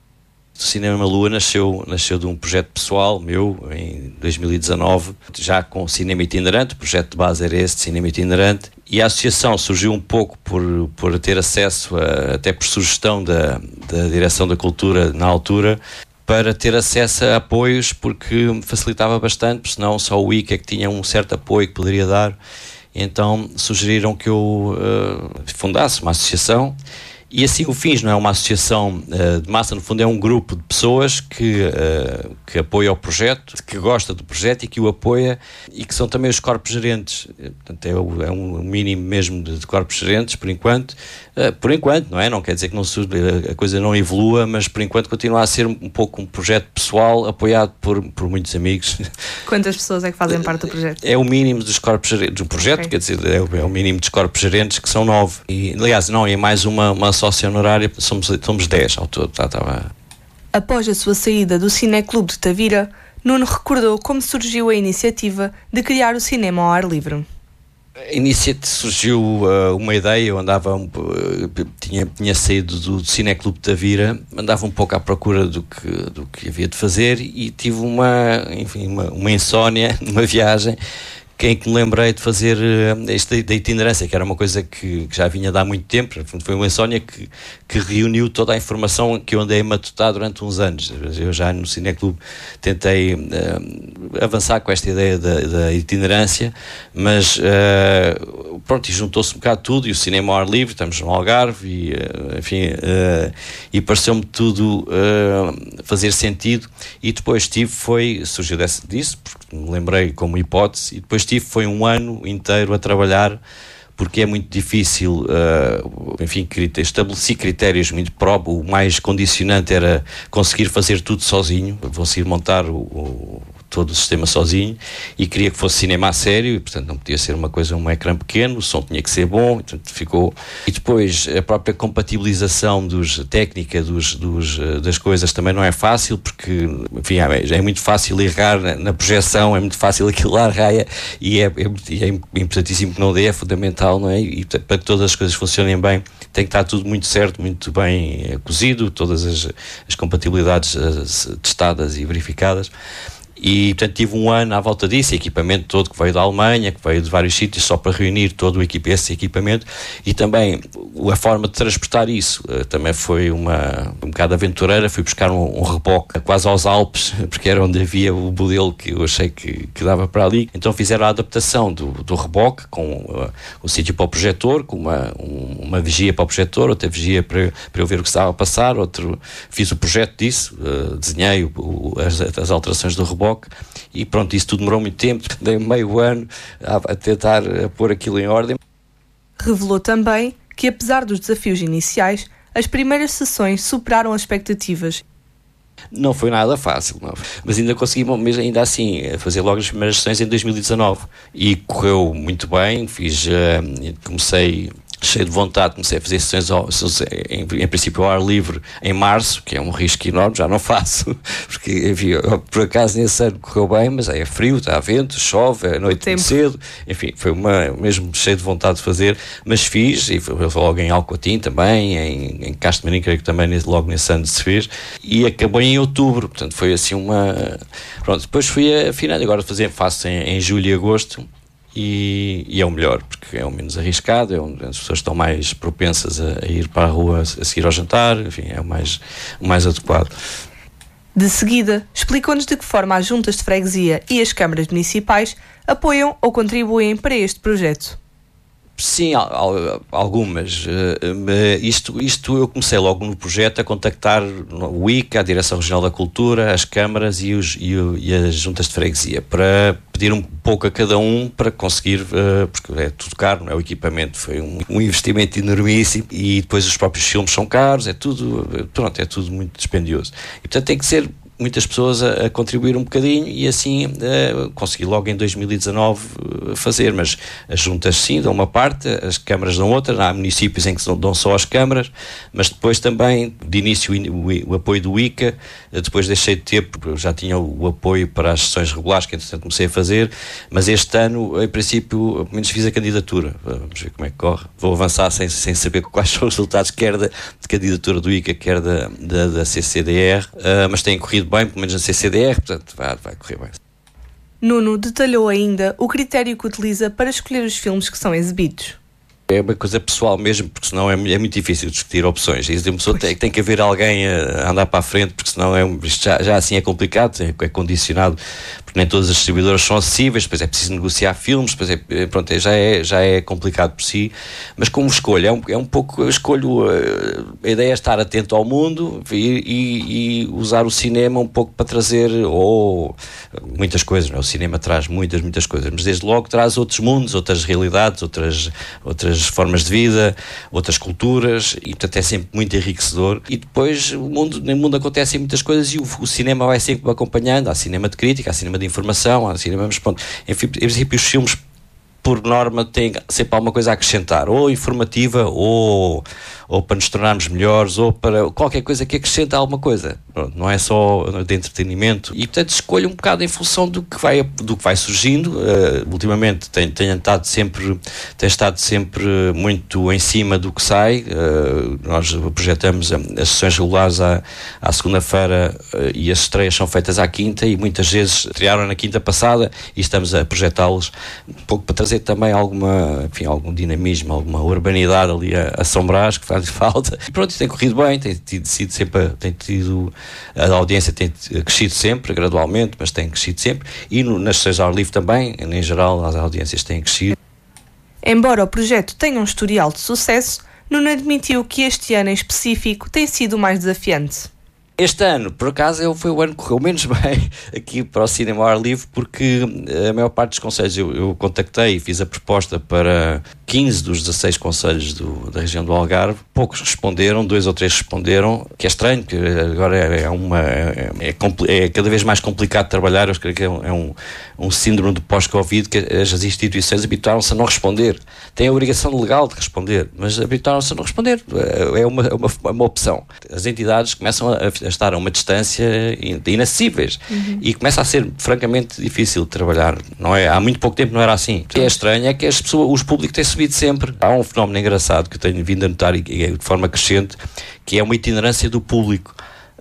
O Cinema Lua nasceu, nasceu de um projeto pessoal meu em dois mil e dezanove, já com cinema itinerante. O projeto de base era esse, de cinema itinerante, e a associação surgiu um pouco por, por ter acesso, a, até por sugestão da, da Direção da Cultura na altura, para ter acesso a apoios, porque me facilitava bastante, porque senão só o I C é que tinha um certo apoio que poderia dar. Então sugeriram que eu uh, fundasse uma associação E assim o Fins não é uma associação uh, de massa, no fundo é um grupo de pessoas que, uh, que apoia o projeto, que gosta do projeto e que o apoia, e que são também os corpos gerentes. Portanto, é, o, é um mínimo mesmo de, de corpos gerentes, por enquanto. Uh, por enquanto, não é? Não quer dizer que não se, a coisa não evolua, mas por enquanto continua a ser um, um pouco um projeto pessoal apoiado por, por muitos amigos. Quantas pessoas é que fazem parte do projeto? É o mínimo dos corpos gerentes do projeto, okay. Quer dizer, é o, é o mínimo dos corpos gerentes, que são nove. E, aliás, não, é mais uma, uma sócia honorária, somos, somos dez ao todo. Tá, tá. Após a sua saída do Cineclube de Tavira, Nuno recordou como surgiu a iniciativa de criar o cinema ao ar livre. A iniciativa surgiu uh, uma ideia, eu andava, uh, tinha, tinha saído do Cineclube de Tavira, andava um pouco à procura do que, do que havia de fazer e tive uma, enfim, uma, uma insónia numa viagem, em que me lembrei de fazer uh, isto da itinerância, que era uma coisa que, que já vinha de há muito tempo. Foi uma insónia que, que reuniu toda a informação que eu andei a matutar durante uns anos. Eu já no Cineclube tentei uh, avançar com esta ideia da, da itinerância, mas uh, pronto, e juntou-se um bocado tudo, e o cinema ao ar livre, estamos no Algarve, e uh, enfim, uh, e pareceu-me tudo uh, fazer sentido, e depois tive, foi, surgiu desse, disso, porque me lembrei como hipótese, e depois tive, foi um ano inteiro a trabalhar, porque é muito difícil, uh, enfim, estabeleci critérios muito próprios. O mais condicionante era conseguir fazer tudo sozinho, conseguir montar o, o todo o sistema sozinho, e queria que fosse cinema a sério, e portanto não podia ser uma coisa, um ecrã pequeno, o som tinha que ser bom, e, portanto, ficou. E depois a própria compatibilização dos, técnica dos, dos, das coisas também não é fácil, porque enfim, é, é muito fácil errar na, na projeção, é muito fácil aquilo lá raia, e é, é, é importantíssimo que não dê, é fundamental, não é? E para que todas as coisas funcionem bem tem que estar tudo muito certo, muito bem é, cozido, todas as, as compatibilidades as, testadas e verificadas. E, portanto, tive um ano à volta disso, equipamento todo que veio da Alemanha, que veio de vários sítios, só para reunir todo o equipe, esse equipamento, e também a forma de transportar isso uh, também foi uma, um bocado aventureira. Fui buscar um, um reboque quase aos Alpes, porque era onde havia o modelo que eu achei que, que dava para ali. Então fizeram a adaptação do, do reboque, com uh, um sítio para o projetor, com uma, um, uma vigia para o projetor, outra vigia para, para eu ver o que estava a passar, outro, fiz o projeto disso, uh, desenhei o, o, as, as alterações do reboque. E pronto, isso tudo demorou muito tempo, dei meio ano a, a tentar a pôr aquilo em ordem. Revelou também que, apesar dos desafios iniciais, as primeiras sessões superaram as expectativas. Não foi nada fácil, não. Mas ainda consegui, mas ainda assim, fazer logo as primeiras sessões em dois mil e dezanove. E correu muito bem, fiz, uh, comecei... cheio de vontade, comecei a fazer sessões ao, em, em princípio ao ar livre em março, que é um risco enorme, já não faço, porque enfim, por acaso nesse ano correu bem, mas é frio, está a vento, chove, é noite muito cedo, enfim, foi uma, mesmo cheio de vontade de fazer, mas fiz, e foi logo em Alcotim também, em, em Castro Marim, creio que também logo nesse ano se fez, e acabou em outubro, portanto foi assim uma... Pronto, depois fui afinando, agora fazer, faço em, em julho e agosto, E, e é o melhor, porque é o menos arriscado, é onde as pessoas estão mais propensas a, a ir para a rua a seguir ao jantar, enfim, é o mais, o mais adequado. De seguida, explicou-nos de que forma as juntas de freguesia e as câmaras municipais apoiam ou contribuem para este projeto. Sim, algumas. Isto, isto eu comecei logo no projeto a contactar o I C A, a Direção Regional da Cultura, as câmaras e, os, e, o, e as juntas de freguesia, para pedir um pouco a cada um para conseguir, porque é tudo caro, não é? O equipamento foi um, um investimento enormíssimo, e depois os próprios filmes são caros, é tudo, pronto, é tudo muito dispendioso. E portanto tem que ser muitas pessoas a, a contribuir um bocadinho, e assim uh, consegui logo em dois mil e dezanove uh, fazer, mas as juntas sim dão uma parte, as câmaras dão outra, há municípios em que dão só as câmaras, mas depois também de início o, o apoio do I C A, depois deixei de ter, porque já tinha o, o apoio para as sessões regulares que entretanto comecei a fazer, mas este ano em princípio pelo menos fiz a candidatura, vamos ver como é que corre, vou avançar sem, sem saber quais são os resultados, quer da de candidatura do I C A, quer da, da, da C C D R, uh, mas tem corrido bem, pelo menos na C C D R, portanto vai, vai correr bem. Nuno detalhou ainda o critério que utiliza para escolher os filmes que são exibidos. É uma coisa pessoal mesmo, porque senão é, é muito difícil discutir opções. E uma pessoa tem, tem que haver alguém a andar para a frente, porque senão é, já, já assim é complicado, é, é condicionado. nem todas as distribuidoras são acessíveis, depois é preciso negociar filmes, depois é, pronto, é, já, é, já é complicado por si, mas como escolha, é um, é um pouco, eu escolho, a ideia é estar atento ao mundo e, e, e usar o cinema um pouco para trazer, ou muitas coisas, não é? O cinema traz muitas, muitas coisas, mas desde logo traz outros mundos, outras realidades, outras, outras formas de vida, outras culturas, e portanto é sempre muito enriquecedor. E depois o mundo, no mundo acontecem muitas coisas e o, o cinema vai sempre acompanhando. Há cinema de crítica, há cinema de informação, há cinema, mas pronto, enfim, em princípio os filmes por norma têm sempre alguma coisa a acrescentar, ou informativa, ou, ou para nos tornarmos melhores, ou para qualquer coisa que acrescente alguma coisa. Não é só de entretenimento. E portanto escolho um bocado em função do que vai, do que vai surgindo. Uh, ultimamente tenho, tenho estado sempre, tenho estado sempre muito em cima do que sai. Uh, nós projetamos as sessões regulares à, à segunda-feira uh, e as estreias são feitas à quinta, e muitas vezes estrearam na quinta passada e estamos a projetá-los um pouco para trazer também alguma, enfim, algum dinamismo, alguma urbanidade ali a, a assombrar, que faz falta. E pronto, tem corrido bem, tem tido, sido sempre, tem tido, a audiência tem crescido sempre, gradualmente, mas tem crescido sempre, e no, nas sessões ao ar livre também, em geral, as audiências têm crescido. Embora o projeto tenha um historial de sucesso, Nuno admitiu que este ano em específico tem sido o mais desafiante. Este ano, por acaso, foi o ano que correu menos bem aqui para o cinema ao ar livre, porque a maior parte dos conselhos eu, eu contactei e fiz a proposta para quinze dos dezasseis conselhos do, da região do Algarve. Poucos responderam, dois ou três responderam, que é estranho, porque agora é, é, uma, é, é, é cada vez mais complicado trabalhar. Eu creio que é um, é um, um síndrome do pós-Covid, que as instituições habituaram-se a não responder. Têm a obrigação legal de responder, mas habituaram-se a não responder. É uma, é uma, uma opção. As entidades começam a a estar a uma distância inacessíveis, uhum. e começa a ser francamente difícil de trabalhar, não é? Há muito pouco tempo não era assim. O que é estranho é que as pessoas, os públicos têm subido sempre. Há um fenómeno engraçado que eu tenho vindo a notar, e de forma crescente, que é uma itinerância do público.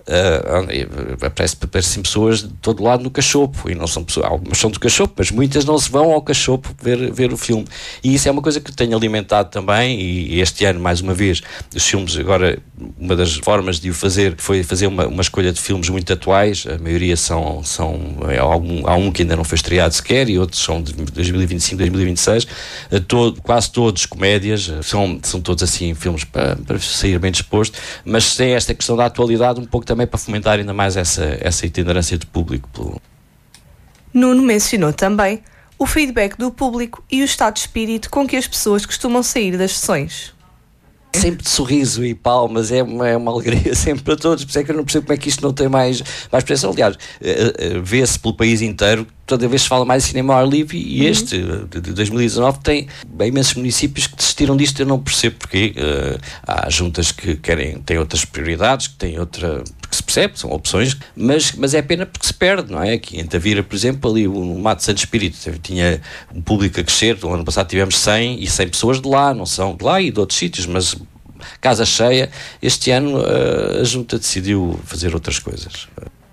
Uh, aparece, aparecem pessoas de todo lado no Cachopo, e não são pessoas, algumas são do Cachopo, mas muitas não se vão ao Cachopo ver, ver o filme, e isso é uma coisa que tenho alimentado também. E este ano, mais uma vez, os filmes, agora uma das formas de o fazer foi fazer uma, uma escolha de filmes muito atuais. A maioria são, são é, algum, há um que ainda não foi estreado sequer, e outros são de dois mil e vinte e cinco, dois mil e vinte e seis, uh, todo, quase todos comédias, são, são todos assim filmes para, para sair bem disposto, mas tem esta questão da atualidade um pouco também para fomentar ainda mais essa, essa itinerância de público. Nuno mencionou também o feedback do público e o estado de espírito com que as pessoas costumam sair das sessões. Sempre de sorriso e palmas, é uma, é uma alegria sempre para todos. Por isso é que eu não percebo como é que isto não tem mais, mais preço. Aliás, vê-se pelo país inteiro, toda vez se fala mais de cinema ao ar livre, e uhum. este, de dois mil e dezanove, tem bem imensos municípios que desistiram disto. Eu não percebo porque. Uh, há juntas que querem, têm outras prioridades, que têm outra. Porque se percebe, são opções, mas, mas é pena porque se perde, não é? Aqui em Tavira, por exemplo, ali o Mato Santo Espírito tinha um público a crescer. No ano passado tivemos cem, e cem pessoas de lá, não são de lá e de outros sítios, mas casa cheia. Este ano uh, a junta decidiu fazer outras coisas.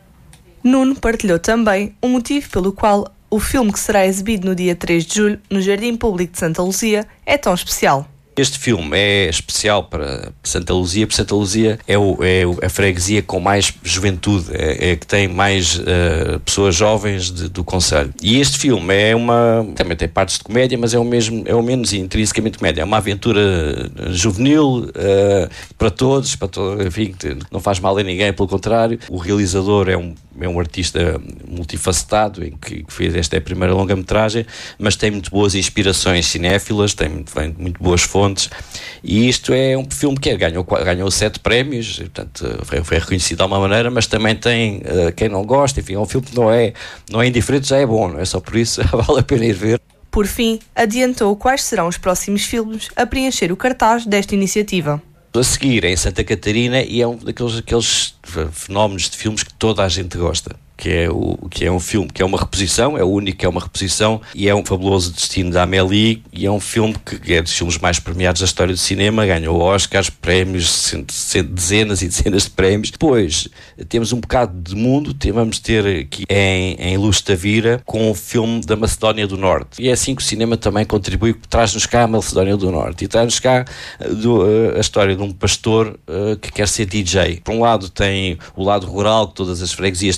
Nuno partilhou também o motivo pelo qual o filme que será exibido no dia três de julho no Jardim Público de Santa Luzia é tão especial. Este filme é especial para Santa Luzia, porque Santa Luzia é, o, é a freguesia com mais juventude, é, é que tem mais uh, pessoas jovens de, do concelho. E este filme é uma... também tem partes de comédia, mas é o mesmo, é o menos intrinsecamente comédia. É uma aventura juvenil uh, para todos, para todo, enfim, não faz mal a ninguém, pelo contrário. O realizador é um é um artista multifacetado, em que, que fez esta é a primeira longa-metragem, mas tem muito boas inspirações cinéfilas, tem muito, tem muito boas fontes, e isto é um filme que é, ganhou, ganhou sete prémios, portanto foi, foi reconhecido de alguma maneira, mas também tem uh, quem não gosta. Enfim, é um filme que não é, não é indiferente, já é bom, não é só por isso, vale a pena ir ver. Por fim, adiantou quais serão os próximos filmes a preencher o cartaz desta iniciativa. A seguir em Santa Catarina, e é um daqueles aqueles fenómenos de filmes que toda a gente gosta, que é, o, que é um filme que é uma reposição, é o único que é uma reposição, e é um fabuloso destino da Amélie, e é um filme que é dos filmes mais premiados da história do cinema, ganhou Oscars, prémios, dezenas e dezenas de prémios. Depois temos um bocado de mundo, vamos ter aqui em, em Luz Tavira, com o filme da Macedónia do Norte, e é assim que o cinema também contribui, traz-nos cá a Macedónia do Norte, e traz-nos cá do, a história de um pastor uh, que quer ser D J. Por um lado tem o lado rural que todas as freguesias têm, portanto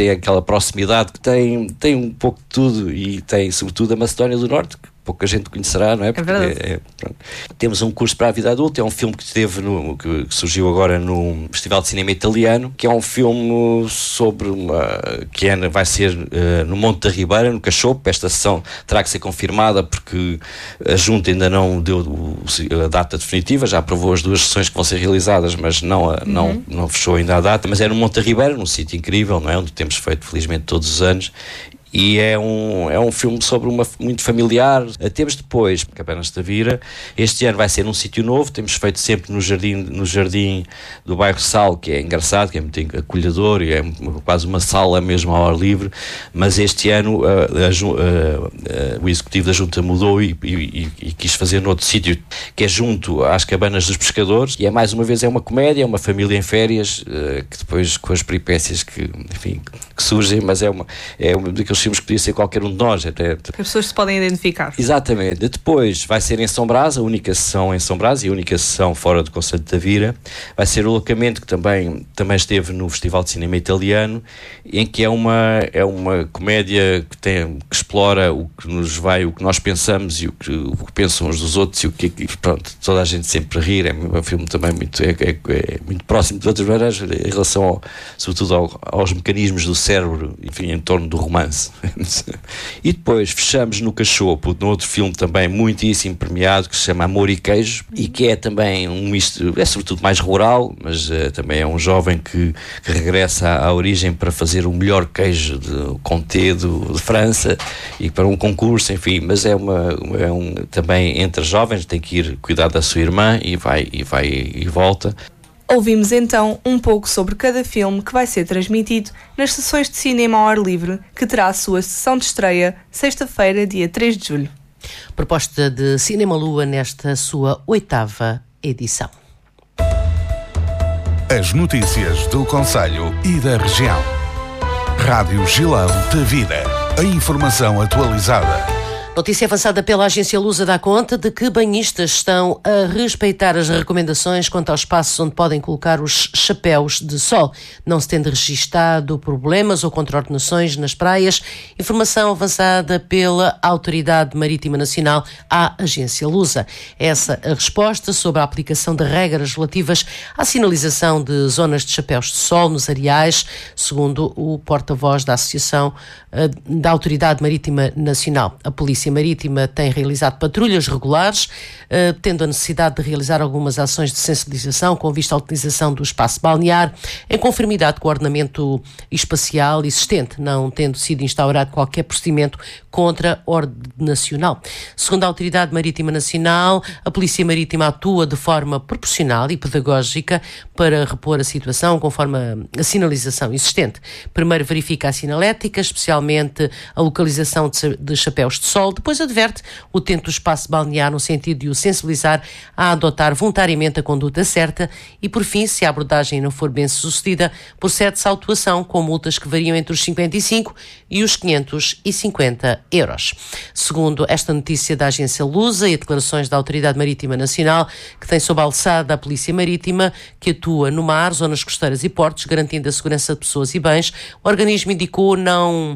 tem aquela proximidade, que tem, tem um pouco de tudo, e tem sobretudo a Macedónia do Norte, que pouca gente conhecerá, não é? Porque é verdade. É, é, temos um curso para a vida adulta, é um filme que esteve no, que, que surgiu agora no Festival de Cinema Italiano, que é um filme sobre uma, que é, vai ser uh, no Monte da Ribeira, no Cachopo. Esta sessão terá que ser confirmada porque a Junta ainda não deu o, a data definitiva, já aprovou as duas sessões que vão ser realizadas, mas não, a, uhum. não, não fechou ainda a data, mas é no Monte da Ribeira, num sítio incrível, não é? Onde temos feito felizmente todos os anos. E é um, é um filme sobre uma, muito familiar. Temos depois Cabanas de Tavira. Este ano vai ser num sítio novo. Temos feito sempre no jardim, no jardim do bairro Sal, que é engraçado, que é muito acolhedor e é quase uma sala mesmo ao ar livre. Mas este ano a, a, a, a, o executivo da Junta mudou e, e, e quis fazer noutro sítio, que é junto às Cabanas dos Pescadores. E é mais uma vez é uma comédia, é uma família em férias, que depois com as peripécias que, enfim, que surgem, mas é uma é um daqueles filmes que podia ser qualquer um de nós. Até... Que as pessoas se podem identificar. Exatamente. Depois vai ser em São Brás, a única sessão em São Brás e a única sessão fora do Concelho de Tavira. Vai ser o Locamento, que também, também esteve no Festival de Cinema Italiano, em que é uma, é uma comédia que, tem, que explora o que nos vai, o que nós pensamos e o que, o que pensam uns dos outros e o que, pronto, toda a gente sempre a rir. É um filme também muito, é, é, é muito próximo de outras maneiras em relação ao, sobretudo ao, aos mecanismos do cérebro, enfim, em torno do romance. E depois fechamos no Cachopo, num outro filme também muitíssimo premiado, que se chama Amor e Queijo, e que é também um misto, é sobretudo mais rural, mas uh, também é um jovem que, que regressa à, à origem para fazer o melhor queijo de Comté de, de França e para um concurso, enfim, mas é, uma, é um, também entre jovens, tem que ir cuidar da sua irmã e vai e, vai, e volta. Ouvimos então um pouco sobre cada filme que vai ser transmitido nas sessões de cinema ao ar livre, que terá a sua sessão de estreia sexta-feira, dia três de julho. Proposta de Cinema Lua nesta sua oitava edição. As notícias do Concelho e da região. Rádio Gilão da Vida. A informação atualizada. Notícia avançada pela agência Lusa dá conta de que banhistas estão a respeitar as recomendações quanto aos espaços onde podem colocar os chapéus de sol, não se tendo registado problemas ou contraordenações nas praias. Informação avançada pela Autoridade Marítima Nacional à agência Lusa. Essa a resposta sobre a aplicação de regras relativas à sinalização de zonas de chapéus de sol nos areais, segundo o porta-voz da Associação da Autoridade Marítima Nacional. A Polícia Marítima tem realizado patrulhas regulares, uh, tendo a necessidade de realizar algumas ações de sensibilização com vista à utilização do espaço balnear, em conformidade com o ordenamento espacial existente, não tendo sido instaurado qualquer procedimento contra a ordem nacional. Segundo a Autoridade Marítima Nacional, a Polícia Marítima atua de forma proporcional e pedagógica para repor a situação conforme a sinalização existente. Primeiro verifica a sinalética, especialmente a localização de, de chapéus de sol. Depois adverte o utente do espaço balnear no sentido de o sensibilizar a adotar voluntariamente a conduta certa e, por fim, se a abordagem não for bem sucedida, procede-se à autuação com multas que variam entre os cinquenta e cinco e os quinhentos e cinquenta euros. Segundo esta notícia da agência Lusa e declarações da Autoridade Marítima Nacional, que tem sob a alçada a Polícia Marítima, que atua no mar, zonas costeiras e portos, garantindo a segurança de pessoas e bens, o organismo indicou não...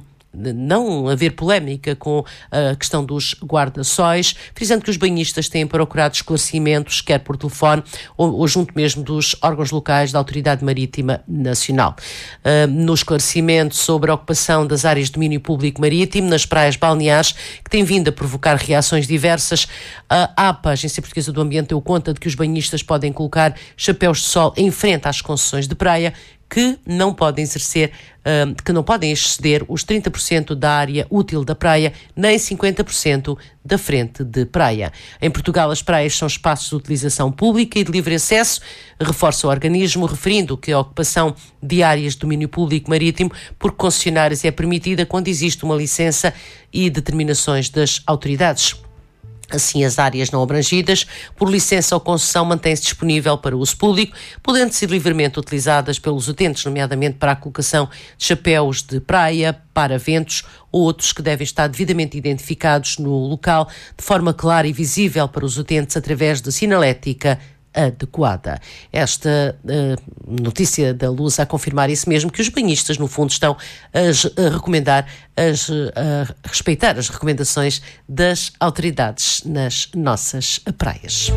não haver polémica com a questão dos guarda-sóis, frisando que os banhistas têm procurado esclarecimentos, quer por telefone ou, ou junto mesmo dos órgãos locais da Autoridade Marítima Nacional. Uh, no esclarecimento sobre a ocupação das áreas de domínio público marítimo nas praias balneares, que tem vindo a provocar reações diversas, a APA, a Agência Portuguesa do Ambiente, deu conta de que os banhistas podem colocar chapéus de sol em frente às concessões de praia, que não podem exercer, uh, que não podem exceder os trinta por cento da área útil da praia, nem cinquenta por cento da frente de praia. Em Portugal, as praias são espaços de utilização pública e de livre acesso, reforça o organismo, referindo que a ocupação de áreas de domínio público marítimo por concessionários é permitida quando existe uma licença e determinações das autoridades. Assim, as áreas não abrangidas por licença ou concessão mantêm-se disponível para uso público, podendo ser livremente utilizadas pelos utentes, nomeadamente para a colocação de chapéus de praia, para-ventos ou outros que devem estar devidamente identificados no local, de forma clara e visível para os utentes através de sinalética adequada. Esta uh, notícia da Luz a confirmar isso mesmo, que os banhistas, no fundo, estão a, a recomendar, as, a respeitar as recomendações das autoridades nas nossas praias.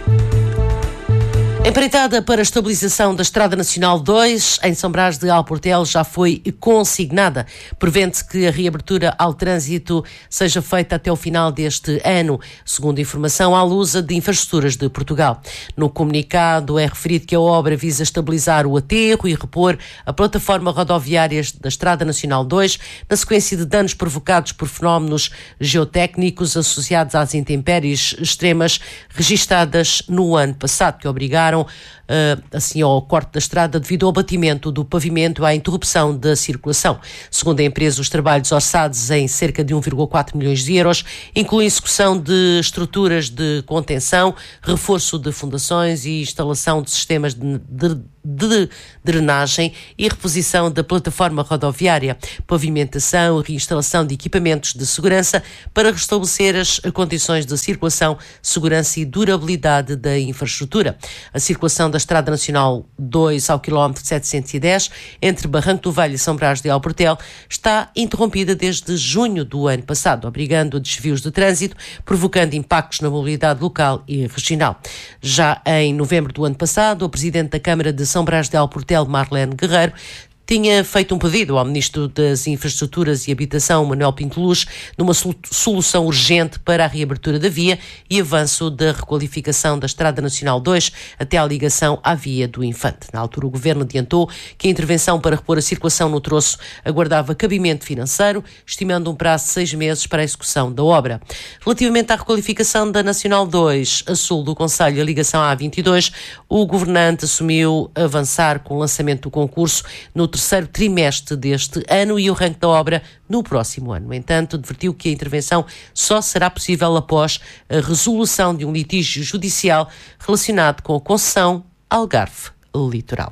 Empreitada para a estabilização da Estrada Nacional dois, em São Brás de Alportel, já foi consignada. Prevê-se que a reabertura ao trânsito seja feita até o final deste ano, segundo informação à Lusa de Infraestruturas de Portugal. No comunicado é referido que a obra visa estabilizar o aterro e repor a plataforma rodoviária da Estrada Nacional dois, na sequência de danos provocados por fenómenos geotécnicos associados às intempéries extremas registadas no ano passado, que obrigaram assim ao corte da estrada devido ao abatimento do pavimento e à interrupção da circulação. Segundo a empresa, os trabalhos orçados em cerca de um vírgula quatro milhões de euros incluem execução de estruturas de contenção, reforço de fundações e instalação de sistemas de, de, de drenagem e reposição da plataforma rodoviária, pavimentação e reinstalação de equipamentos de segurança para restabelecer as condições de circulação, segurança e durabilidade da infraestrutura. A circulação da Estrada Nacional dois ao quilómetro setecentos e dez, entre Barranco do Velho e São Brás de Alportel, está interrompida desde junho do ano passado, obrigando a desvios de trânsito, provocando impactos na mobilidade local e regional. Já em novembro do ano passado, o Presidente da Câmara de São Brás de Alportel, Marlene Guerreiro, tinha feito um pedido ao Ministro das Infraestruturas e Habitação, Manuel Pinto Luz, numa solução urgente para a reabertura da via e avanço da requalificação da Estrada Nacional dois até à ligação à Via do Infante. Na altura, o Governo adiantou que a intervenção para repor a circulação no troço aguardava cabimento financeiro, estimando um prazo de seis meses para a execução da obra. Relativamente à requalificação da Nacional dois, a sul do concelho, a ligação à A vinte e dois, o governante assumiu avançar com o lançamento do concurso no terceiro trimestre deste ano e o arranque da obra no próximo ano. No entanto, advertiu que a intervenção só será possível após a resolução de um litígio judicial relacionado com a concessão Algarve Litoral.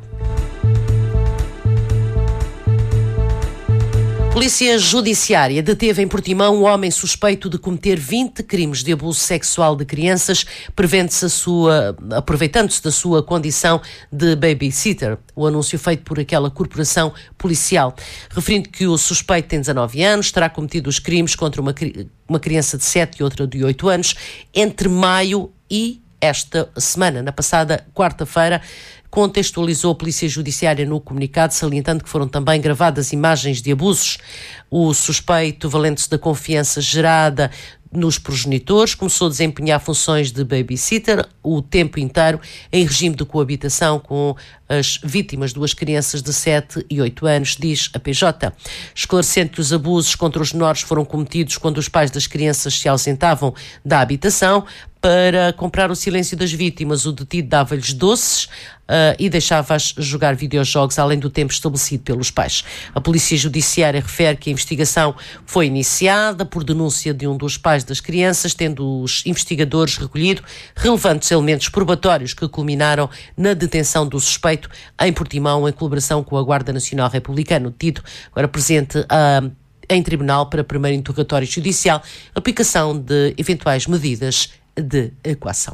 Polícia Judiciária deteve em Portimão um homem suspeito de cometer vinte crimes de abuso sexual de crianças, prevendo-se a sua, aproveitando-se da sua condição de babysitter. O anúncio feito por aquela corporação policial, referindo que o suspeito tem dezanove anos, terá cometido os crimes contra uma, uma criança de sete e outra de oito anos entre maio e esta semana, na passada quarta-feira. Contextualizou a Polícia Judiciária no comunicado, salientando que foram também gravadas imagens de abusos. O suspeito, valendo-se da confiança gerada nos progenitores, começou a desempenhar funções de babysitter o tempo inteiro em regime de coabitação com as vítimas, duas crianças de sete e oito anos, diz a P J. Esclarecendo que os abusos contra os menores foram cometidos quando os pais das crianças se ausentavam da habitação. Para comprar o silêncio das vítimas, o detido dava-lhes doces uh, e deixava-as jogar videojogos além do tempo estabelecido pelos pais. A Polícia Judiciária refere que a investigação foi iniciada por denúncia de um dos pais das crianças, tendo os investigadores recolhido relevantes elementos probatórios que culminaram na detenção do suspeito em Portimão, em colaboração com a Guarda Nacional Republicana. O detido, agora presente uh, em tribunal para primeiro interrogatório judicial, aplicação de eventuais medidas de equação.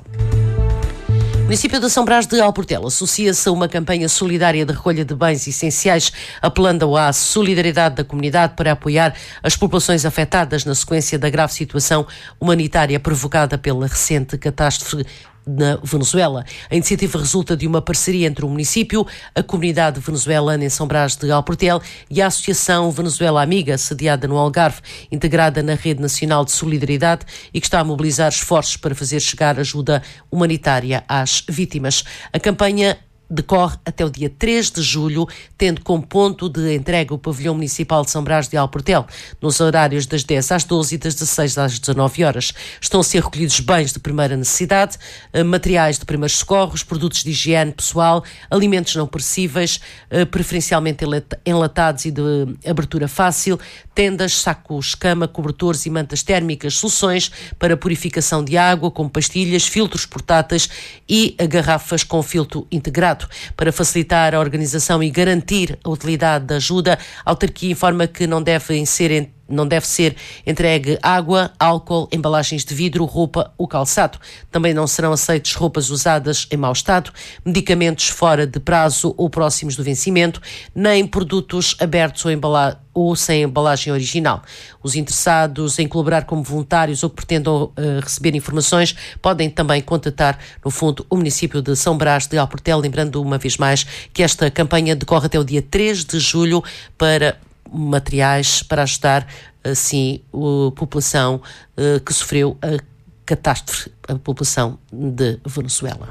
O município de São Brás de Alportel associa-se a uma campanha solidária de recolha de bens essenciais, apelando à solidariedade da comunidade para apoiar as populações afetadas na sequência da grave situação humanitária provocada pela recente catástrofe na Venezuela. A iniciativa resulta de uma parceria entre o município, a comunidade venezuelana em São Brás de Alportel e a Associação Venezuela Amiga, sediada no Algarve, integrada na Rede Nacional de Solidariedade e que está a mobilizar esforços para fazer chegar ajuda humanitária às vítimas. A campanha decorre até o dia três de julho, tendo como ponto de entrega o pavilhão municipal de São Brás de Alportel, nos horários das dez às doze e das dezasseis às dezanove horas. Estão a ser recolhidos bens de primeira necessidade, materiais de primeiros socorros, produtos de higiene pessoal, alimentos não perecíveis, preferencialmente enlatados e de abertura fácil, tendas, sacos, cama, cobertores e mantas térmicas, soluções para purificação de água, como pastilhas, filtros portáteis e garrafas com filtro integrado. Para facilitar a organização e garantir a utilidade da ajuda, a autarquia informa que não devem ser Não deve ser entregue água, álcool, embalagens de vidro, roupa ou calçado. Também não serão aceites roupas usadas em mau estado, medicamentos fora de prazo ou próximos do vencimento, nem produtos abertos ou, embala- ou sem embalagem original. Os interessados em colaborar como voluntários ou que pretendam uh, receber informações podem também contatar, no fundo, o município de São Brás de Alportel, lembrando uma vez mais que esta campanha decorre até o dia três de julho para materiais para ajudar, assim, a população uh, que sofreu a catástrofe, a população de Venezuela.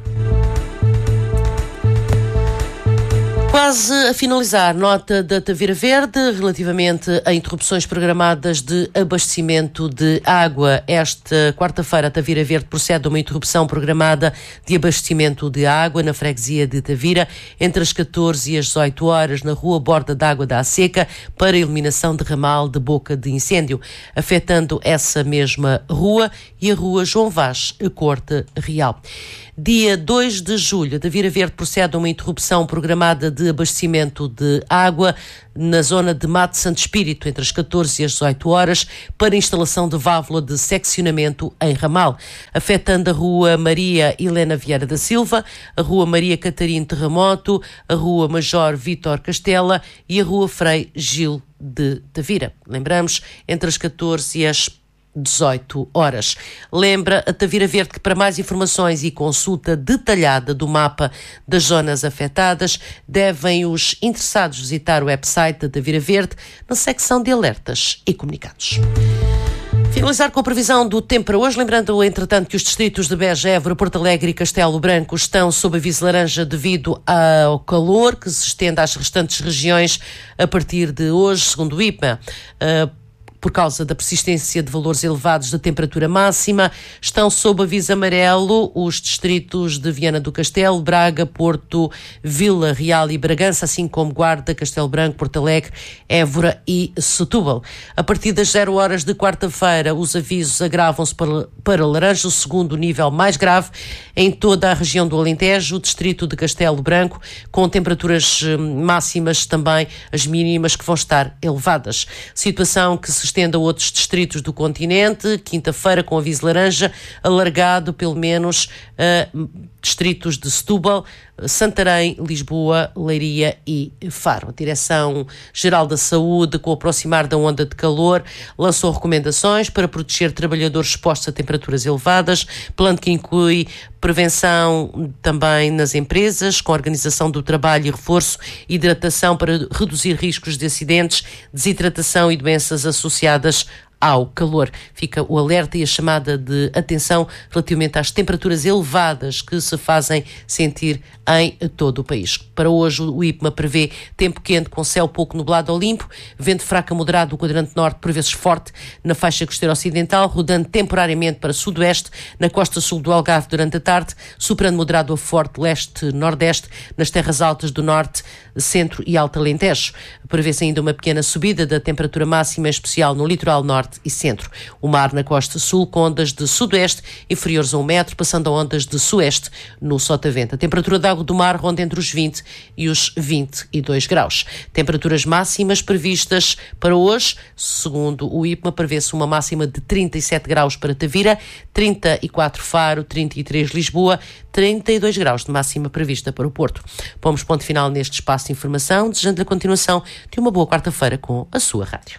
Quase a finalizar, nota da Tavira Verde relativamente a interrupções programadas de abastecimento de água. Esta quarta-feira, a Tavira Verde procede a uma interrupção programada de abastecimento de água na freguesia de Tavira entre as catorze e as dezoito horas na rua Borda d'Água da Seca para eliminação de ramal de boca de incêndio, afetando essa mesma rua e a rua João Vaz, a Corte Real. Dia dois de julho, a Tavira Verde procede a uma interrupção programada de abastecimento de água na zona de Mate Santo Espírito, entre as catorze e as dezoito horas, para instalação de válvula de seccionamento em ramal, afetando a Rua Maria Helena Vieira da Silva, a Rua Maria Catarina Terremoto, a Rua Major Vítor Castela e a Rua Frei Gil de Tavira. Lembramos, entre as catorze e as dezoito horas. Lembra a Tavira Verde que para mais informações e consulta detalhada do mapa das zonas afetadas, devem os interessados visitar o website da Tavira Verde na secção de alertas e comunicados. Finalizar com a previsão do tempo para hoje, lembrando, entretanto, que os distritos de Beja, Évora, Porto Alegre e Castelo Branco estão sob aviso laranja devido ao calor que se estende às restantes regiões a partir de hoje, segundo o I P M A. Uh, Por causa da persistência de valores elevados de temperatura máxima, estão sob aviso amarelo os distritos de Viana do Castelo, Braga, Porto, Vila Real e Bragança, assim como Guarda, Castelo Branco, Porto Alegre, Évora e Setúbal. A partir das zero horas de quarta-feira, os avisos agravam-se para, para laranja, o segundo nível mais grave, em toda a região do Alentejo, o distrito de Castelo Branco, com temperaturas máximas também, as mínimas que vão estar elevadas. Situação que se estende a outros distritos do continente, quinta-feira com aviso laranja, alargado pelo menos a distritos de Setúbal, Santarém, Lisboa, Leiria e Faro. A Direção-Geral da Saúde, com o aproximar da onda de calor, lançou recomendações para proteger trabalhadores expostos a temperaturas elevadas, plano que inclui prevenção também nas empresas, com a organização do trabalho e reforço, hidratação para reduzir riscos de acidentes, desidratação e doenças associadas ao calor. Fica o alerta e a chamada de atenção relativamente às temperaturas elevadas que se fazem sentir em todo o país. Para hoje, o I P M A prevê tempo quente com céu pouco nublado ou limpo, vento fraco a moderado do quadrante norte, por vezes forte, na faixa costeira ocidental, rodando temporariamente para sudoeste, na costa sul do Algarve durante a tarde, soprando moderado a forte leste-nordeste, nas terras altas do norte, centro e alto Alentejo. Prevê-se ainda uma pequena subida da temperatura máxima, em especial no litoral norte e centro. O mar na costa sul com ondas de sudoeste inferiores a um metro, passando a ondas de sueste no sotavento. A temperatura da água do mar ronda entre os vinte e os vinte e dois graus. Temperaturas máximas previstas para hoje, segundo o I P M A, prevê-se uma máxima de trinta e sete graus para Tavira, trinta e quatro Faro, trinta e três Lisboa, trinta e dois graus de máxima prevista para o Porto. Pomos ponto final neste espaço de informação, desejando a continuação de uma boa quarta-feira com a sua rádio.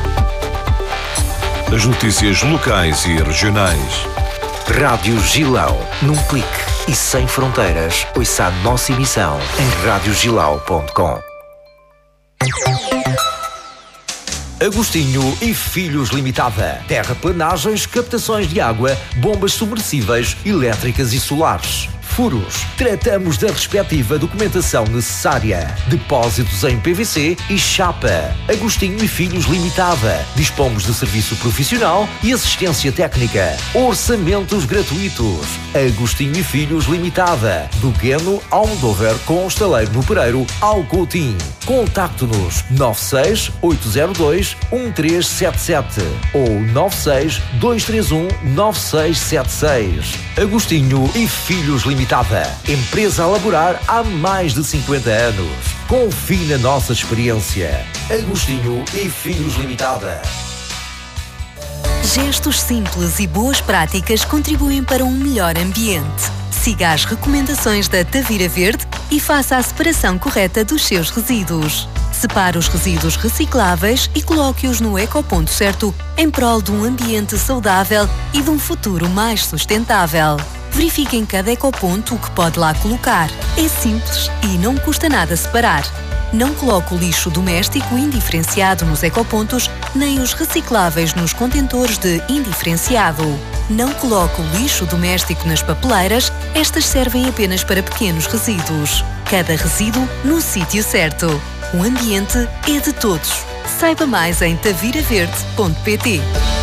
As notícias locais e regionais. Rádio Gilão, num clique e sem fronteiras. Ouça a nossa emissão em rádio gilau ponto com. Agostinho e Filhos Limitada. Terraplanagens, captações de água, bombas submersíveis, elétricas e solares. Furos. Tratamos da respectiva documentação necessária. Depósitos em P V C e chapa. Agostinho e Filhos Limitada. Dispomos de serviço profissional e assistência técnica. Orçamentos gratuitos. Agostinho e Filhos Limitada. Do Queno ao Almodóvar, com estaleiro no Pereiro ao Coutinho. Contacte-nos nove seis oito zero dois um três sete sete ou nove seis dois três um nove seis sete seis. Agostinho e Filhos Limitada. Empresa a laborar há mais de cinquenta anos. Confie na nossa experiência. Agostinho e Filhos Limitada. Gestos simples e boas práticas contribuem para um melhor ambiente. Siga as recomendações da Tavira Verde e faça a separação correta dos seus resíduos. Separe os resíduos recicláveis e coloque-os no ecoponto certo em prol de um ambiente saudável e de um futuro mais sustentável. Verifique em cada ecoponto o que pode lá colocar. É simples e não custa nada separar. Não coloque o lixo doméstico indiferenciado nos ecopontos, nem os recicláveis nos contentores de indiferenciado. Não coloque o lixo doméstico nas papeleiras, estas servem apenas para pequenos resíduos. Cada resíduo no sítio certo. O ambiente é de todos. Saiba mais em tavira verde ponto pt.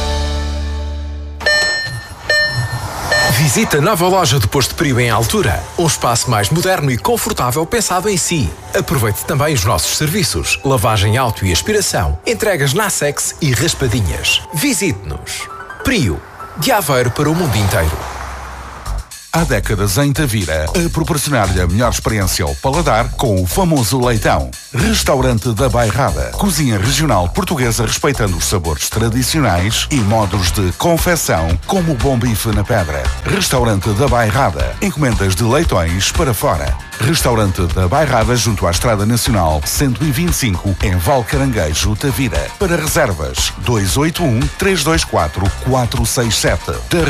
Visite a nova loja do Posto Prio em Altura. Um espaço mais moderno e confortável pensado em si. Aproveite também os nossos serviços. Lavagem auto e aspiração. Entregas Nassex e raspadinhas. Visite-nos. Prio. De Aveiro para o mundo inteiro. Há décadas em Tavira, a proporcionar-lhe a melhor experiência ao paladar com o famoso leitão. Restaurante da Bairrada. Cozinha regional portuguesa respeitando os sabores tradicionais e modos de confecção, como o bom bife na pedra. Restaurante da Bairrada. Encomendas de leitões para fora. Restaurante da Bairrada junto à Estrada Nacional cento e vinte e cinco em Valcaranguejo, Tavira. Para reservas dois oito um, três dois quatro, quatro seis sete. Da